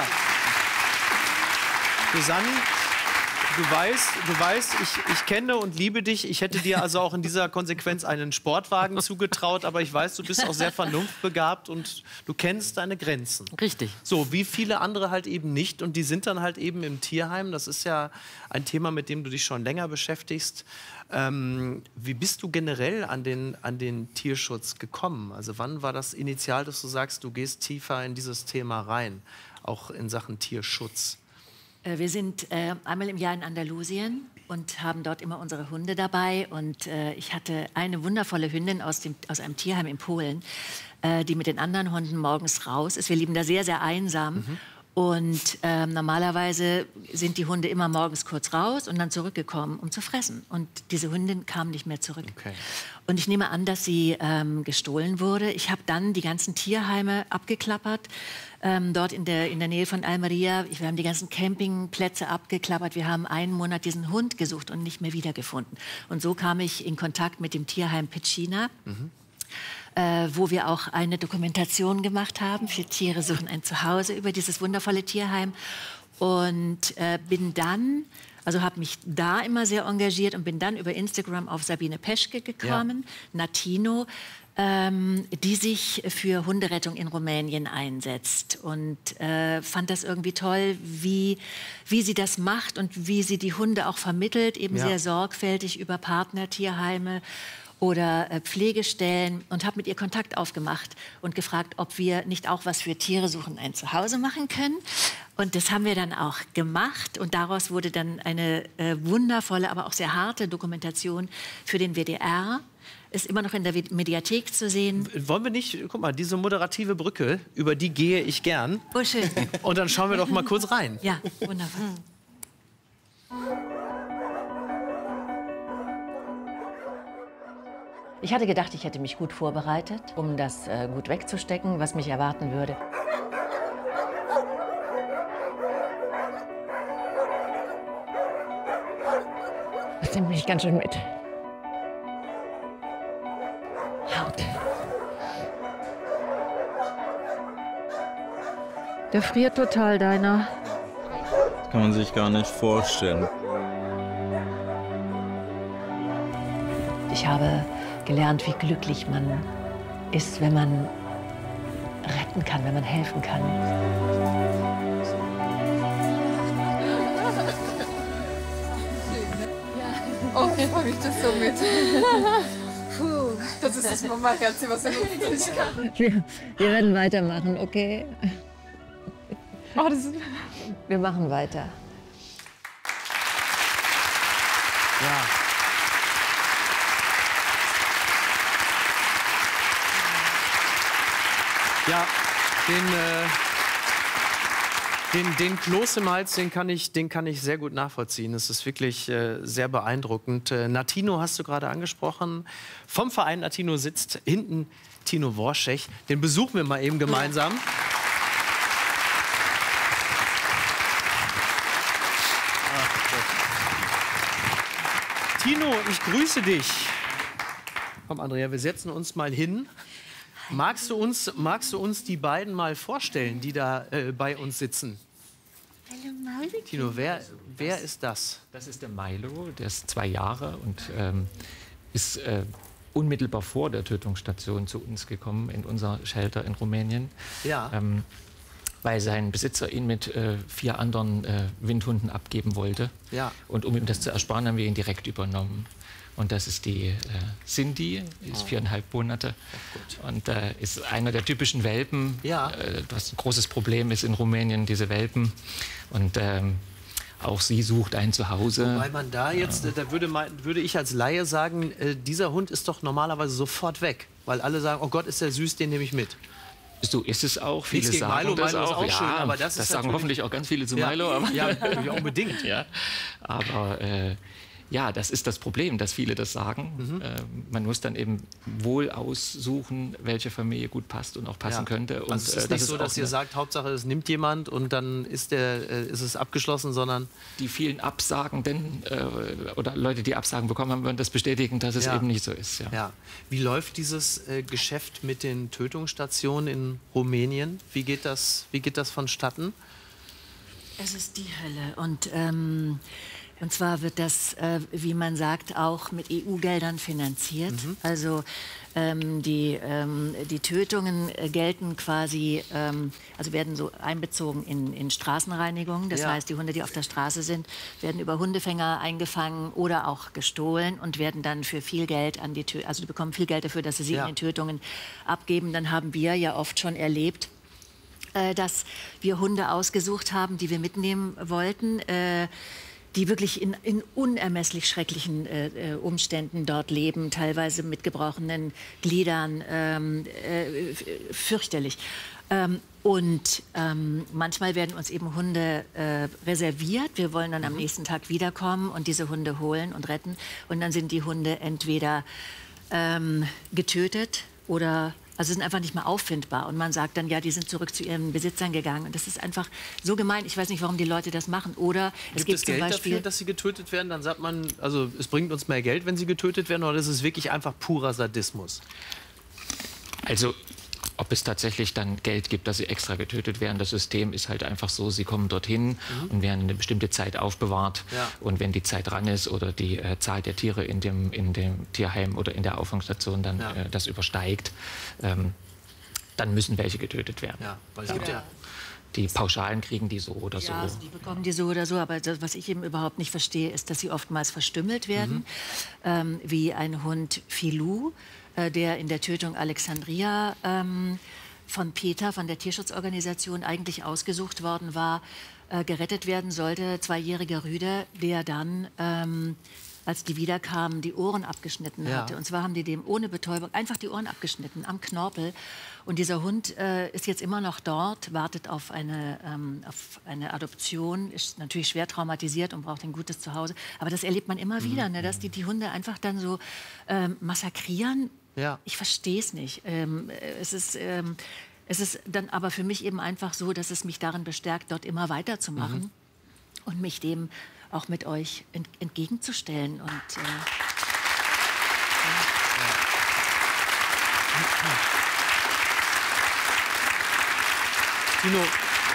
Susanne, du weißt, du weißt ich, ich kenne und liebe dich. Ich hätte dir also auch in dieser Konsequenz einen Sportwagen zugetraut, aber ich weiß, du bist auch sehr vernunftbegabt und du kennst deine Grenzen. Richtig. So, wie viele andere halt eben nicht. Und die sind dann halt eben im Tierheim. Das ist ja ein Thema, mit dem du dich schon länger beschäftigst. Ähm, wie bist du generell an den, an den Tierschutz gekommen? Also wann war das initial, dass du sagst, du gehst tiefer in dieses Thema rein, auch in Sachen Tierschutz? Äh, Wir sind äh, einmal im Jahr in Andalusien und haben dort immer unsere Hunde dabei. Und äh, ich hatte eine wundervolle Hündin aus, dem, aus einem Tierheim in Polen, äh, die mit den anderen Hunden morgens raus ist. Wir leben da sehr, sehr einsam. Mhm. Und ähm, normalerweise sind die Hunde immer morgens kurz raus und dann zurückgekommen, um zu fressen. Und diese Hündin kam nicht mehr zurück. Okay. Und ich nehme an, dass sie ähm, gestohlen wurde. Ich habe dann die ganzen Tierheime abgeklappert, ähm, dort in der, in der Nähe von Almeria. Wir haben die ganzen Campingplätze abgeklappert. Wir haben einen Monat diesen Hund gesucht und nicht mehr wiedergefunden. Und so kam ich in Kontakt mit dem Tierheim Pecina. Mhm. Äh, wo wir auch eine Dokumentation gemacht haben für Tiere suchen ein Zuhause über dieses wundervolle Tierheim. Und äh, bin dann, also habe mich da immer sehr engagiert und bin dann über Instagram auf Sabine Peschke gekommen, Natino, ähm, die sich für Hunderettung in Rumänien einsetzt. Und äh, fand das irgendwie toll, wie, wie sie das macht und wie sie die Hunde auch vermittelt, eben Ja. sehr sorgfältig über Partnertierheime oder äh, Pflegestellen und habe mit ihr Kontakt aufgemacht und gefragt, ob wir nicht auch was für Tiere suchen ein Zuhause machen können. Und das haben wir dann auch gemacht und daraus wurde dann eine äh, wundervolle, aber auch sehr harte Dokumentation für den W D R, ist immer noch in der Mediathek zu sehen. Wollen wir nicht, guck mal, diese moderative Brücke, über die gehe ich gern. Oh, schön. Und dann schauen wir doch mal kurz rein. Ja, wunderbar. Ich hatte gedacht, ich hätte mich gut vorbereitet, um das äh, gut wegzustecken, was mich erwarten würde. Das nimmt mich ganz schön mit. Haut. Der friert total, deiner. Das kann man sich gar nicht vorstellen. Ich habe gelernt, wie glücklich man ist, wenn man retten kann, wenn man helfen kann. Oh, ich freue mich das so mit. Puh, das ist das Mama-Herz, was ich nicht kann. Wir, wir werden weitermachen, okay? Oh, das ist... Wir machen weiter. Ja. Ja, den, äh, den, den Kloß im Hals, den kann ich, den kann ich sehr gut nachvollziehen. Es ist wirklich äh, sehr beeindruckend. Äh, Natino hast du gerade angesprochen. Vom Verein Natino sitzt hinten Tino Worschech. Den besuchen wir mal eben gemeinsam. Tino, ich grüße dich. Komm, Andrea, wir setzen uns mal hin. Magst du uns, magst du uns die beiden mal vorstellen, die da äh, bei uns sitzen? Tino, wer, wer ist das? Das ist der Milo, der ist zwei Jahre und ähm, ist äh, unmittelbar vor der Tötungsstation zu uns gekommen, in unser Shelter in Rumänien. Ja. Ähm, weil sein Besitzer ihn mit äh, vier anderen äh, Windhunden abgeben wollte. Ja. Und um ihm das zu ersparen, haben wir ihn direkt übernommen. Und das ist die äh, Cindy, die ist Oh. viereinhalb Monate. Und äh, ist einer der typischen Welpen. Ja. Äh, was ein großes Problem ist in Rumänien, diese Welpen. Und ähm, auch sie sucht ein Zuhause. Weil man da jetzt, äh, da würde, man, würde ich als Laie sagen, äh, dieser Hund ist doch normalerweise sofort weg. Weil alle sagen, oh Gott, ist der süß, den nehme ich mit. So ist es auch. Viele gegen sagen Milo, das Milo ist auch. auch ja, schön, aber das das ist sagen natürlich- hoffentlich auch ganz viele zu Ja. Milo. Aber Ja, ja, unbedingt. Ja. Aber äh, ja, das ist das Problem, dass viele das sagen. Mhm. Äh, man muss dann eben wohl aussuchen, welche Familie gut passt und auch passen Ja. könnte. Und, Also es ist äh, nicht das so, auch dass ihr eine- sagt, Hauptsache es nimmt jemand und dann ist, der, äh, ist es abgeschlossen, sondern... Die vielen Absagenden äh, oder Leute, die Absagen bekommen haben, würden das bestätigen, dass es Ja. eben nicht so ist. Ja. Ja. Wie läuft dieses äh, Geschäft mit den Tötungsstationen in Rumänien? Wie geht das, wie geht das vonstatten? Es ist die Hölle. Und, ähm, und zwar wird das, äh, wie man sagt, auch mit E U-Geldern finanziert. Mhm. Also ähm, die, ähm, die Tötungen äh, gelten quasi, ähm, also werden so einbezogen in, in Straßenreinigung. Das Ja. heißt, die Hunde, die auf der Straße sind, werden über Hundefänger eingefangen oder auch gestohlen und werden dann für viel Geld an die Tö also die bekommen viel Geld dafür, dass sie sie Ja. in den Tötungen abgeben. Dann haben wir ja oft schon erlebt, äh, dass wir Hunde ausgesucht haben, die wir mitnehmen wollten, äh, die wirklich in, in unermesslich schrecklichen äh, äh, Umständen dort leben, teilweise mit gebrochenen Gliedern, ähm, äh, f- fürchterlich. Ähm, und ähm, manchmal werden uns eben Hunde äh, reserviert. Wir wollen dann am nächsten Tag wiederkommen und diese Hunde holen und retten. Und dann sind die Hunde entweder ähm, getötet oder also sind einfach nicht mehr auffindbar. Und man sagt dann, ja, die sind zurück zu ihren Besitzern gegangen. Und das ist einfach so gemein. Ich weiß nicht, warum die Leute das machen. Oder es Gibt gibt es zum Geld Beispiel... dafür, dass sie getötet werden? Dann sagt man, also es bringt uns mehr Geld, wenn sie getötet werden, oder ist es wirklich einfach purer Sadismus? Also, ob es tatsächlich dann Geld gibt, dass sie extra getötet werden, das System ist halt einfach so, sie kommen dorhin Mhm. und werden eine bestimmte Zeit aufbewahrt. Ja. Und wenn die Zeit ran ist oder die äh, Zahl der Tiere in dem, in dem Tierheim oder in der Auffangstation dann Ja. äh, das übersteigt, ähm, dann müssen welche getötet werden. Ja, weil es gibt ja... Die Pauschalen kriegen die so oder Ja, so. also die bekommen die so oder so, aber das, was ich eben überhaupt nicht verstehe, ist, dass sie oftmals verstümmelt werden, Mhm. ähm, wie ein Hund Filou, äh, der in der Tötung Alexandria ähm, von PETA, von der Tierschutzorganisation, eigentlich ausgesucht worden war, äh, gerettet werden sollte, zweijähriger Rüde, der dann ähm, als die wiederkamen, die Ohren abgeschnitten Ja. hatte. Und zwar haben die dem ohne Betäubung einfach die Ohren abgeschnitten, am Knorpel. Und dieser Hund äh, ist jetzt immer noch dort, wartet auf eine, ähm, auf eine Adoption, ist natürlich schwer traumatisiert und braucht ein gutes Zuhause. Aber das erlebt man immer Mhm. wieder, ne, dass die, die Hunde einfach dann so ähm, massakrieren. Ja. Ich verstehe es nicht. Ähm, es ist... Ähm, Es ist dann aber für mich eben einfach so, dass es mich darin bestärkt, dort immer weiterzumachen Mhm. und mich dem auch mit euch ent entgegenzustellen. Und, äh, Tino,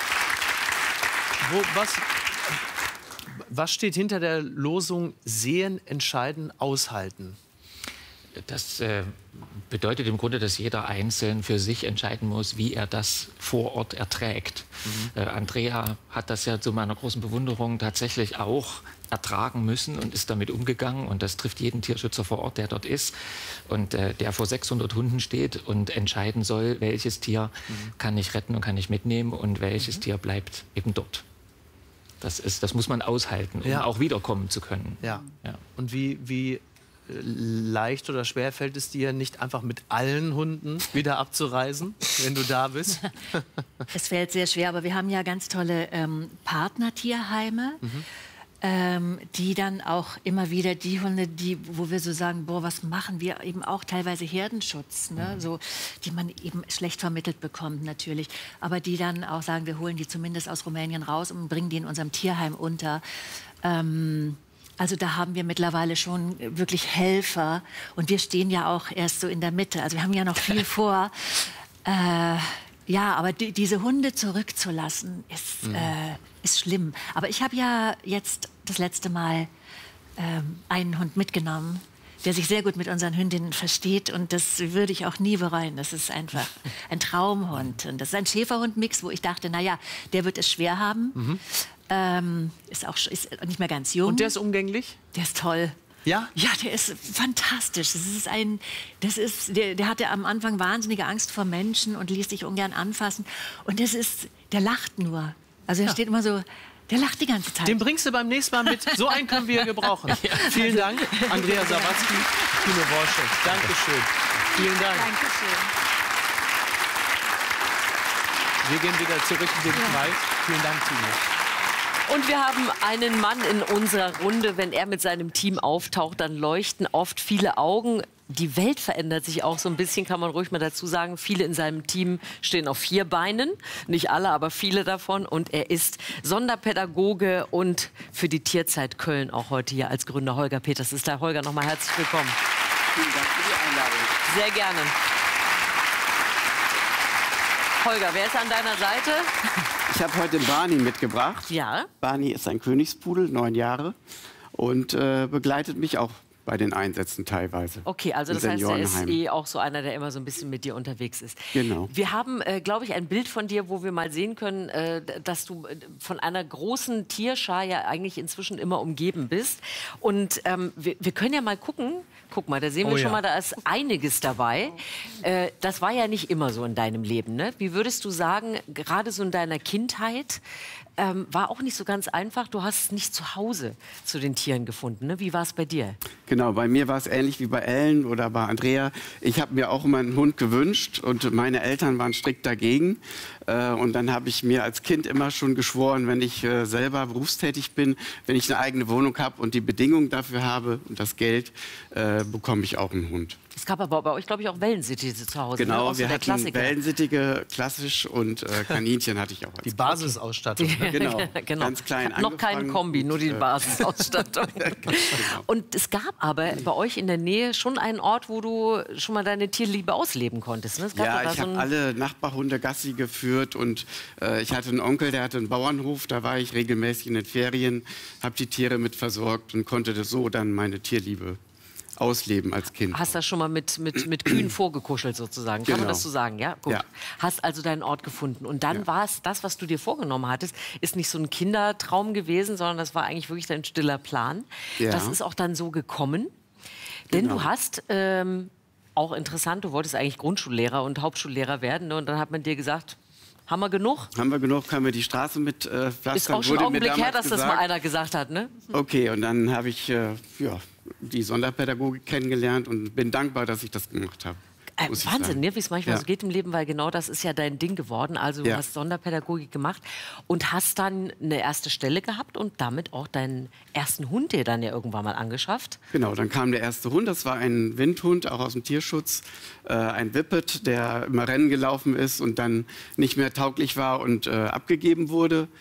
wo, was, was steht hinter der Losung Sehen, Entscheiden, Aushalten? Das äh, bedeutet im Grunde, dass jeder einzeln für sich entscheiden muss, wie er das vor Ort erträgt. Mhm. Äh, Andrea hat das ja zu meiner großen Bewunderung tatsächlich auch ertragen müssen und ist damit umgegangen. Und das trifft jeden Tierschützer vor Ort, der dort ist und äh, der vor sechshundert Hunden steht und entscheiden soll, welches Tier mhm. kann ich retten und kann ich mitnehmen und welches mhm. Tier bleibt eben dort. Das, ist, das muss man aushalten, um Ja. auch wiederkommen zu können. Ja. Ja. Und wie, wie leicht oder schwer fällt es dir, nicht einfach mit allen Hunden wieder abzureisen, wenn du da bist? es fällt sehr schwer, aber wir haben ja ganz tolle ähm, Partnertierheime. Mhm. Ähm, die dann auch immer wieder die Hunde, die, wo wir so sagen, boah, was machen wir, eben auch teilweise Herdenschutz, ne? Mhm. So, die man eben schlecht vermittelt bekommt natürlich, aber die dann auch sagen, wir holen die zumindest aus Rumänien raus und bringen die in unserem Tierheim unter. Ähm, also da haben wir mittlerweile schon wirklich Helfer und wir stehen ja auch erst so in der Mitte, also wir haben ja noch viel vor. Äh, Ja, aber die, diese Hunde zurückzulassen, ist, mhm. äh, ist schlimm. Aber ich habe ja jetzt das letzte Mal ähm, einen Hund mitgenommen, der sich sehr gut mit unseren Hündinnen versteht. Und das würde ich auch nie bereuen. Das ist einfach ein Traumhund. Und das ist ein Schäferhund-Mix, wo ich dachte, naja, der wird es schwer haben. Mhm. Ähm, ist auch ist nicht mehr ganz jung. Und der ist umgänglich? Der ist toll. Ja? Ja, der ist fantastisch. Das ist ein, das ist, der, der hatte am Anfang wahnsinnige Angst vor Menschen und ließ sich ungern anfassen. Und das ist, der lacht nur. Also er Ja. steht immer so, der lacht die ganze Zeit. Den bringst du beim nächsten Mal mit. So einen können wir gebrauchen. Ja. Vielen Dank, Andrea Sawatzki, Tino Borschek. Dankeschön. Vielen Dank. Dankeschön. Wir gehen wieder zurück in den Kreis. Vielen Dank, Tino. Und wir haben einen Mann in unserer Runde. Wenn er mit seinem Team auftaucht, dann leuchten oft viele Augen. Die Welt verändert sich auch so ein bisschen, kann man ruhig mal dazu sagen. Viele in seinem Team stehen auf vier Beinen. Nicht alle, aber viele davon. Und er ist Sonderpädagoge und für die Tierzeit Köln auch heute hier als Gründer. Holger Peters ist da. Holger, nochmal herzlich willkommen. Vielen Dank für die Einladung. Sehr gerne. Holger, wer ist an deiner Seite? Ich habe heute Barney mitgebracht. Ja. Barney ist ein Königspudel, neun Jahre, und äh, begleitet mich auch bei den Einsätzen teilweise. Okay, also im das heißt, er ist Seniorenheim. eh auch so einer, der immer so ein bisschen mit dir unterwegs ist. Genau. Wir haben, äh, glaube ich, ein Bild von dir, wo wir mal sehen können, äh, dass du äh, von einer großen Tierschar ja eigentlich inzwischen immer umgeben bist. Und ähm, wir, wir können ja mal gucken. Guck mal, da sehen wir Oh schon ja. mal, da ist einiges dabei. Äh, das war ja nicht immer so in deinem Leben, ne? Wie würdest du sagen, gerade so in deiner Kindheit, ähm, war auch nicht so ganz einfach. Du hast es nicht zu Hause zu den Tieren gefunden, ne? Wie war es bei dir? Genau, bei mir war es ähnlich wie bei Ellen oder bei Andrea. Ich habe mir auch immer einen Hund gewünscht und meine Eltern waren strikt dagegen. Äh, und dann habe ich mir als Kind immer schon geschworen, wenn ich äh, selber berufstätig bin, wenn ich eine eigene Wohnung habe und die Bedingungen dafür habe und das Geld, äh, bekomme ich auch einen Hund. Es gab aber bei euch, glaube ich, auch Wellensittiche zu Hause. Genau, ne? Auch so wir der hatten Klassiker. Wellensittige, klassisch, und äh, Kaninchen hatte ich auch. Als Die Basisausstattung. Ne? Genau, genau. ganz klein Noch kein angefangen Kombi, nur die und, äh, Basisausstattung. genau. Und es gab aber bei euch in der Nähe schon einen Ort, wo du schon mal deine Tierliebe ausleben konntest. Ne? Es gab doch Ja, da ich so habe ein- alle Nachbarhunde Gassi geführt und äh, ich hatte einen Onkel, der hatte einen Bauernhof, da war ich regelmäßig in den Ferien, habe die Tiere mit versorgt und konnte das so dann meine Tierliebe ausleben als Kind. Hast da schon mal mit, mit, mit Kühen vorgekuschelt sozusagen, kann man Genau. das so sagen? Ja, gut. Ja. Hast also deinen Ort gefunden. Und dann war es das, was du dir vorgenommen hattest, ist nicht so ein Kindertraum gewesen, sondern das war eigentlich wirklich dein stiller Plan. Ja. Das ist auch dann so gekommen. Denn Genau. du hast, ähm, auch interessant, du wolltest eigentlich Grundschullehrer und Hauptschullehrer werden. Ne? Und dann hat man dir gesagt, Haben wir genug? Haben wir genug, können wir die Straße mit äh, pflastern. Ist auch schon ein Augenblick her, dass gesagt. das mal einer gesagt hat, ne? Okay, und dann habe ich äh, ja, die Sonderpädagogik kennengelernt und bin dankbar, dass ich das gemacht habe. Äh, Wahnsinn, ne? Wie es manchmal ja. so geht im Leben, weil genau das ist ja dein Ding geworden. Also du ja. hast Sonderpädagogik gemacht und hast dann eine erste Stelle gehabt und damit auch deinen ersten Hund dir dann ja irgendwann mal angeschafft. Genau, dann kam der erste Hund, das war ein Windhund, auch aus dem Tierschutz, äh, ein Whippet, der immer Rennen gelaufen ist und dann nicht mehr tauglich war und äh, abgegeben wurde.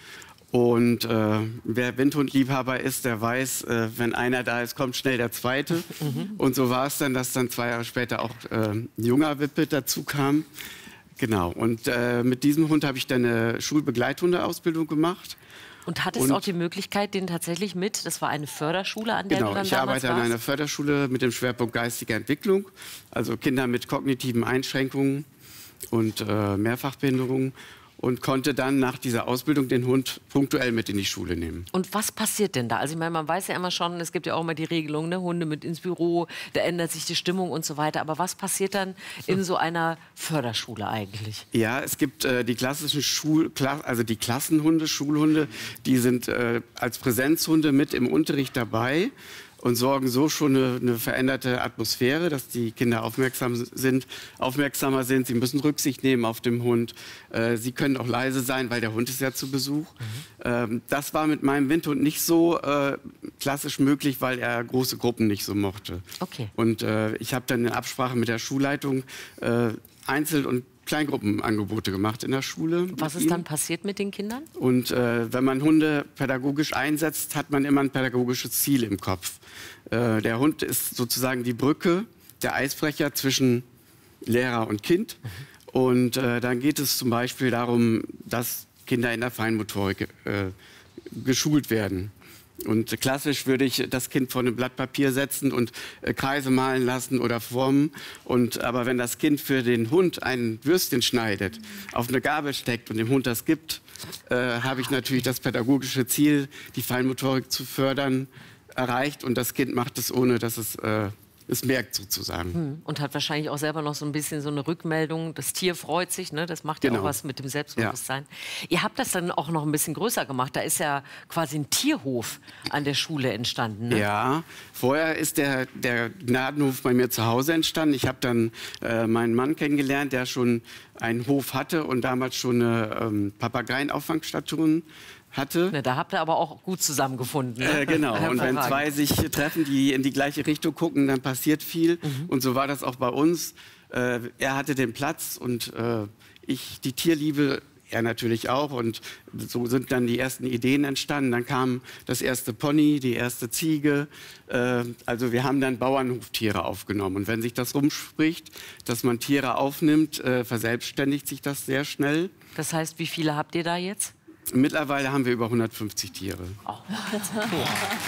Und äh, wer Windhundliebhaber ist, der weiß, äh, wenn einer da ist, kommt schnell der zweite. Mhm. Und so war es dann, dass dann zwei Jahre später auch äh, ein junger Whippet dazu kam. Genau, und äh, mit diesem Hund habe ich dann eine Schulbegleithundeausbildung gemacht. Und hattest und auch die Möglichkeit, den tatsächlich mit, das war eine Förderschule, an der genau, du dann ich damals arbeite warst? an einer Förderschule mit dem Schwerpunkt geistige Entwicklung. Also Kinder mit kognitiven Einschränkungen und äh, Mehrfachbehinderungen. Und konnte dann nach dieser Ausbildung den Hund punktuell mit in die Schule nehmen. Und was passiert denn da? Also ich meine, man weiß ja immer schon, es gibt ja auch immer die Regelung, ne? Hunde mit ins Büro, da ändert sich die Stimmung und so weiter. Aber was passiert dann in so einer Förderschule eigentlich? Ja, es gibt äh, die klassischen Schul Kla also die Klassenhunde, Schulhunde, die sind äh, als Präsenzhunde mit im Unterricht dabei und sorgen so schon eine, eine veränderte Atmosphäre, dass die Kinder aufmerksam sind, aufmerksamer sind. Sie müssen Rücksicht nehmen auf den Hund. Äh, sie können auch leise sein, weil der Hund ist ja zu Besuch. Mhm. Ähm, das war mit meinem Windhund nicht so äh, klassisch möglich, weil er große Gruppen nicht so mochte. Okay. Und äh, ich habe dann in Absprache mit der Schulleitung äh, Einzel- und Kleingruppenangebote gemacht in der Schule. Was ist dann passiert mit den Kindern? Und äh, wenn man Hunde pädagogisch einsetzt, hat man immer ein pädagogisches Ziel im Kopf. Äh, der Hund ist sozusagen die Brücke, der Eisbrecher zwischen Lehrer und Kind. Mhm. Und äh, dann geht es zum Beispiel darum, dass Kinder in der Feinmotorik äh, geschult werden. Und klassisch würde ich das Kind vor einem Blatt Papier setzen und äh, Kreise malen lassen oder formen. Und, aber wenn das Kind für den Hund ein Würstchen schneidet, auf eine Gabel steckt und dem Hund das gibt, äh, habe ich natürlich das pädagogische Ziel, die Feinmotorik zu fördern, erreicht. Und das Kind macht es, ohne dass es äh, es merkt sozusagen. Hm. Und hat wahrscheinlich auch selber noch so ein bisschen so eine Rückmeldung. Das Tier freut sich, ne? Das macht ja Genau. auch was mit dem Selbstbewusstsein. Ja. Ihr habt das dann auch noch ein bisschen größer gemacht. Da ist ja quasi ein Tierhof an der Schule entstanden. Ne? Ja, vorher ist der, der Gnadenhof bei mir zu Hause entstanden. Ich habe dann äh, meinen Mann kennengelernt, der schon einen Hof hatte und damals schon eine ähm, Papageienauffangstation hatte. Na, da habt ihr aber auch gut zusammengefunden. Ne? Äh, genau, und wenn zwei sich treffen, die in die gleiche Richtung gucken, dann passiert viel. Mhm. Und so war das auch bei uns. Äh, er hatte den Platz und äh, ich die Tierliebe, er natürlich auch. Und so sind dann die ersten Ideen entstanden. Dann kam das erste Pony, die erste Ziege. Äh, also wir haben dann Bauernhoftiere aufgenommen. Und wenn sich das rumspricht, dass man Tiere aufnimmt, äh, verselbstständigt sich das sehr schnell. Das heißt, wie viele habt ihr da jetzt? Mittlerweile haben wir über hundertfünfzig Tiere. Oh. Okay.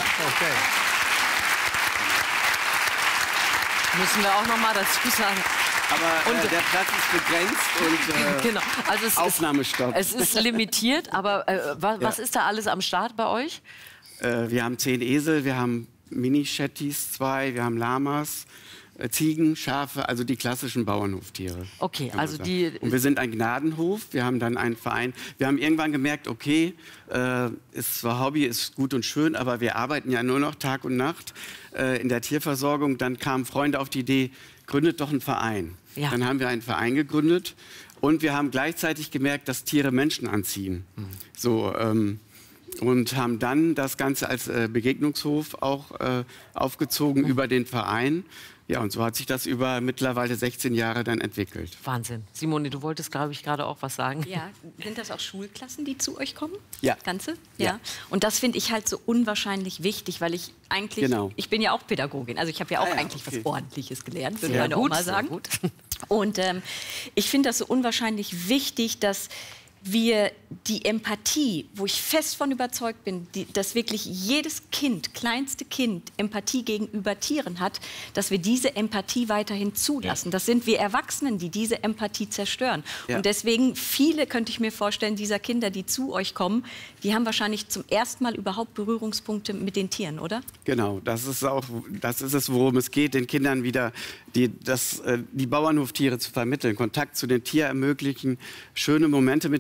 Müssen wir auch noch mal dazu sagen. Aber äh, der Platz ist begrenzt und äh, genau. Also es Aufnahmestopp. Ist, es ist limitiert, aber äh, was, Ja. was ist da alles am Start bei euch? Äh, wir haben zehn Esel, wir haben Mini-Shetties, zwei, wir haben Lamas, äh, Ziegen, Schafe, also die klassischen Bauernhoftiere. Okay, kann man also sagen. die... Und wir sind ein Gnadenhof, wir haben dann einen Verein. Wir haben irgendwann gemerkt, okay, äh, ist zwar Hobby, ist gut und schön, aber wir arbeiten ja nur noch Tag und Nacht äh, in der Tierversorgung. Dann kamen Freunde auf die Idee, gründet doch einen Verein. Ja. Dann haben wir einen Verein gegründet und wir haben gleichzeitig gemerkt, dass Tiere Menschen anziehen. Mhm. So, ähm, und haben dann das Ganze als äh, Begegnungshof auch äh, aufgezogen mhm. über den Verein. Ja, und so hat sich das über mittlerweile sechzehn Jahre dann entwickelt. Wahnsinn. Simone, du wolltest, glaube ich, gerade auch was sagen. Ja, sind das auch Schulklassen, die zu euch kommen? Ja. Ganze? Ja. Ja. Und das finde ich halt so unwahrscheinlich wichtig, weil ich eigentlich, Genau. ich bin ja auch Pädagogin, also ich habe ja auch Ah, ja, eigentlich okay. was Ordentliches gelernt, würde Sehr meine gut, Oma sehr sagen. gut. Und ähm, ich finde das so unwahrscheinlich wichtig, dass wir die Empathie, wo ich fest von überzeugt bin, die, dass wirklich jedes Kind, kleinste Kind, Empathie gegenüber Tieren hat, dass wir diese Empathie weiterhin zulassen. Ja. Das sind wir Erwachsenen, die diese Empathie zerstören. Ja. Und deswegen, viele, könnte ich mir vorstellen, dieser Kinder, die zu euch kommen, die haben wahrscheinlich zum ersten Mal überhaupt Berührungspunkte mit den Tieren, oder? Genau, das ist auch, das ist es, worum es geht, den Kindern wieder die, das, äh, die Bauernhoftiere zu vermitteln, Kontakt zu den Tieren ermöglichen, schöne Momente mit den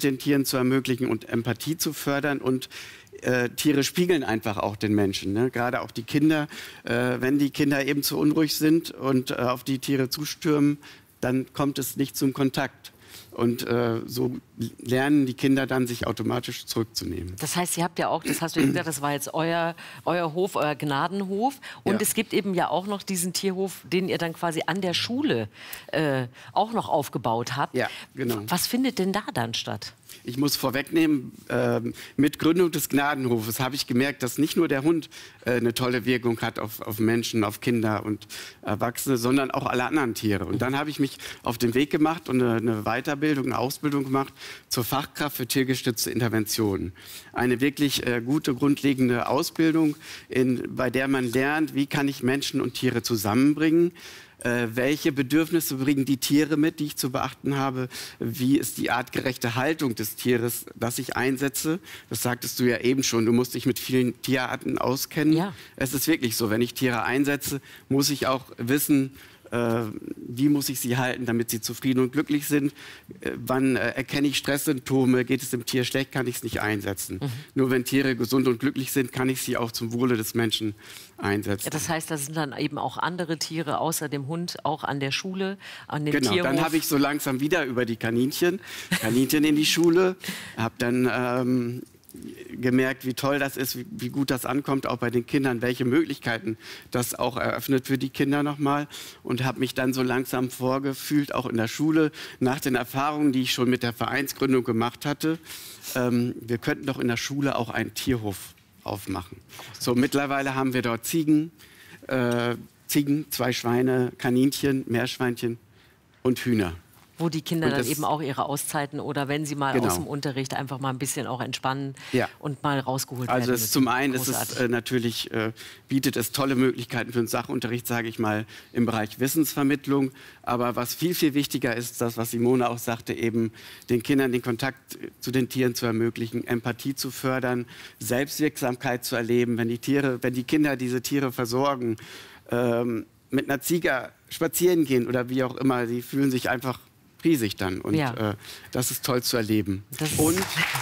den Tieren zu ermöglichen und Empathie zu fördern. Und äh, Tiere spiegeln einfach auch den Menschen, ne? Gerade auch die Kinder. Äh, wenn die Kinder eben zu unruhig sind und äh, auf die Tiere zustürmen, dann kommt es nicht zum Kontakt. Und äh, so lernen die Kinder dann, sich automatisch zurückzunehmen. Das heißt, ihr habt ja auch, das hast du eben gesagt, das war jetzt euer, euer Hof, euer Gnadenhof. Und Ja. es gibt eben ja auch noch diesen Tierhof, den ihr dann quasi an der Schule äh, auch noch aufgebaut habt. Ja, genau. Was findet denn da dann statt? Ich muss vorwegnehmen, äh, mit Gründung des Gnadenhofes habe ich gemerkt, dass nicht nur der Hund äh, eine tolle Wirkung hat auf, auf Menschen, auf Kinder und Erwachsene, sondern auch alle anderen Tiere. Und dann habe ich mich auf den Weg gemacht und eine, eine Weiterbildung, eine Ausbildung gemacht zur Fachkraft für tiergestützte Interventionen. Eine wirklich äh, gute, grundlegende Ausbildung, in, bei der man lernt, wie kann ich Menschen und Tiere zusammenbringen. Äh, welche Bedürfnisse bringen die Tiere mit, die ich zu beachten habe? Wie ist die artgerechte Haltung des Tieres, das ich einsetze? Das sagtest du ja eben schon, du musst dich mit vielen Tierarten auskennen. Ja. Es ist wirklich so, wenn ich Tiere einsetze, muss ich auch wissen, äh, wie muss ich sie halten, damit sie zufrieden und glücklich sind. Äh, wann äh, erkenne ich Stresssymptome? Geht es dem Tier schlecht, kann ich es nicht einsetzen. Mhm. Nur wenn Tiere gesund und glücklich sind, kann ich sie auch zum Wohle des Menschen einsetzen. Ja, das heißt, da sind dann eben auch andere Tiere außer dem Hund auch an der Schule, an dem Genau, Tierhof. dann habe ich so langsam wieder über die Kaninchen, Kaninchen in die Schule, habe dann ähm, gemerkt, wie toll das ist, wie, wie gut das ankommt, auch bei den Kindern, welche Möglichkeiten das auch eröffnet für die Kinder nochmal und habe mich dann so langsam vorgefühlt, auch in der Schule, nach den Erfahrungen, die ich schon mit der Vereinsgründung gemacht hatte, ähm, wir könnten doch in der Schule auch einen Tierhof aufmachen. So, mittlerweile haben wir dort Ziegen, äh, Ziegen, zwei Schweine, Kaninchen, Meerschweinchen und Hühner. Wo die Kinder Und dann das- eben auch ihre Auszeiten oder wenn sie mal Genau. aus dem Unterricht einfach mal ein bisschen auch entspannen Ja. und mal rausgeholt werden. Also es, müssen. zum einen ist es Großartig. äh, natürlich, äh, bietet es tolle Möglichkeiten für den Sachunterricht, sage ich mal, im Bereich Wissensvermittlung. Aber was viel, viel wichtiger ist, das, was Simone auch sagte, eben den Kindern den Kontakt zu den Tieren zu ermöglichen, Empathie zu fördern, Selbstwirksamkeit zu erleben. Wenn die Tiere, wenn die Kinder diese Tiere versorgen, ähm, mit einer Ziege spazieren gehen oder wie auch immer, die fühlen sich einfach riesig dann. Und Ja. äh, das ist toll zu erleben. Das ist- Und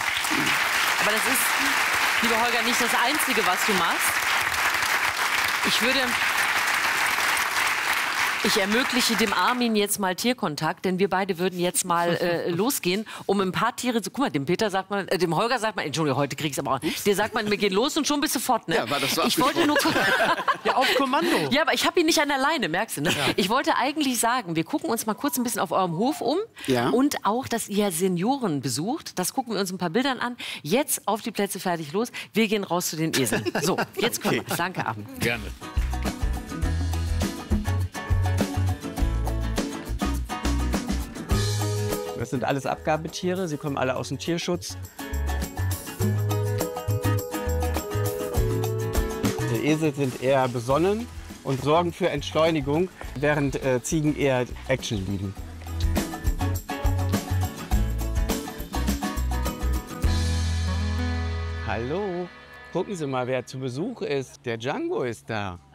Aber das ist, lieber Holger, nicht das Einzige, was du machst. Ich würde... Ich ermögliche dem Armin jetzt mal Tierkontakt, denn wir beide würden jetzt mal äh, losgehen, um ein paar Tiere zu... Guck mal, dem Peter sagt man, äh, dem Holger sagt man, Entschuldigung, heute krieg's aber auch... Dir sagt man, wir gehen los und schon bist du fort, ne? Ja, war das so ich wollte nur... Ja, auf Kommando. Ja, aber ich habe ihn nicht an der Leine, merkst du, ne? Ich wollte eigentlich sagen, wir gucken uns mal kurz ein bisschen auf eurem Hof um. Ja. Und auch, dass ihr Senioren besucht. Das gucken wir uns ein paar Bildern an. Jetzt auf die Plätze, fertig, los. Wir gehen raus zu den Eseln. So, jetzt kommen wir. Danke, Armin. Gerne. Das sind alles Abgabetiere, sie kommen alle aus dem Tierschutz. Die Esel sind eher besonnen und sorgen für Entschleunigung, während äh, Ziegen eher Action lieben. Hallo, gucken Sie mal, wer zu Besuch ist. Der Django ist da.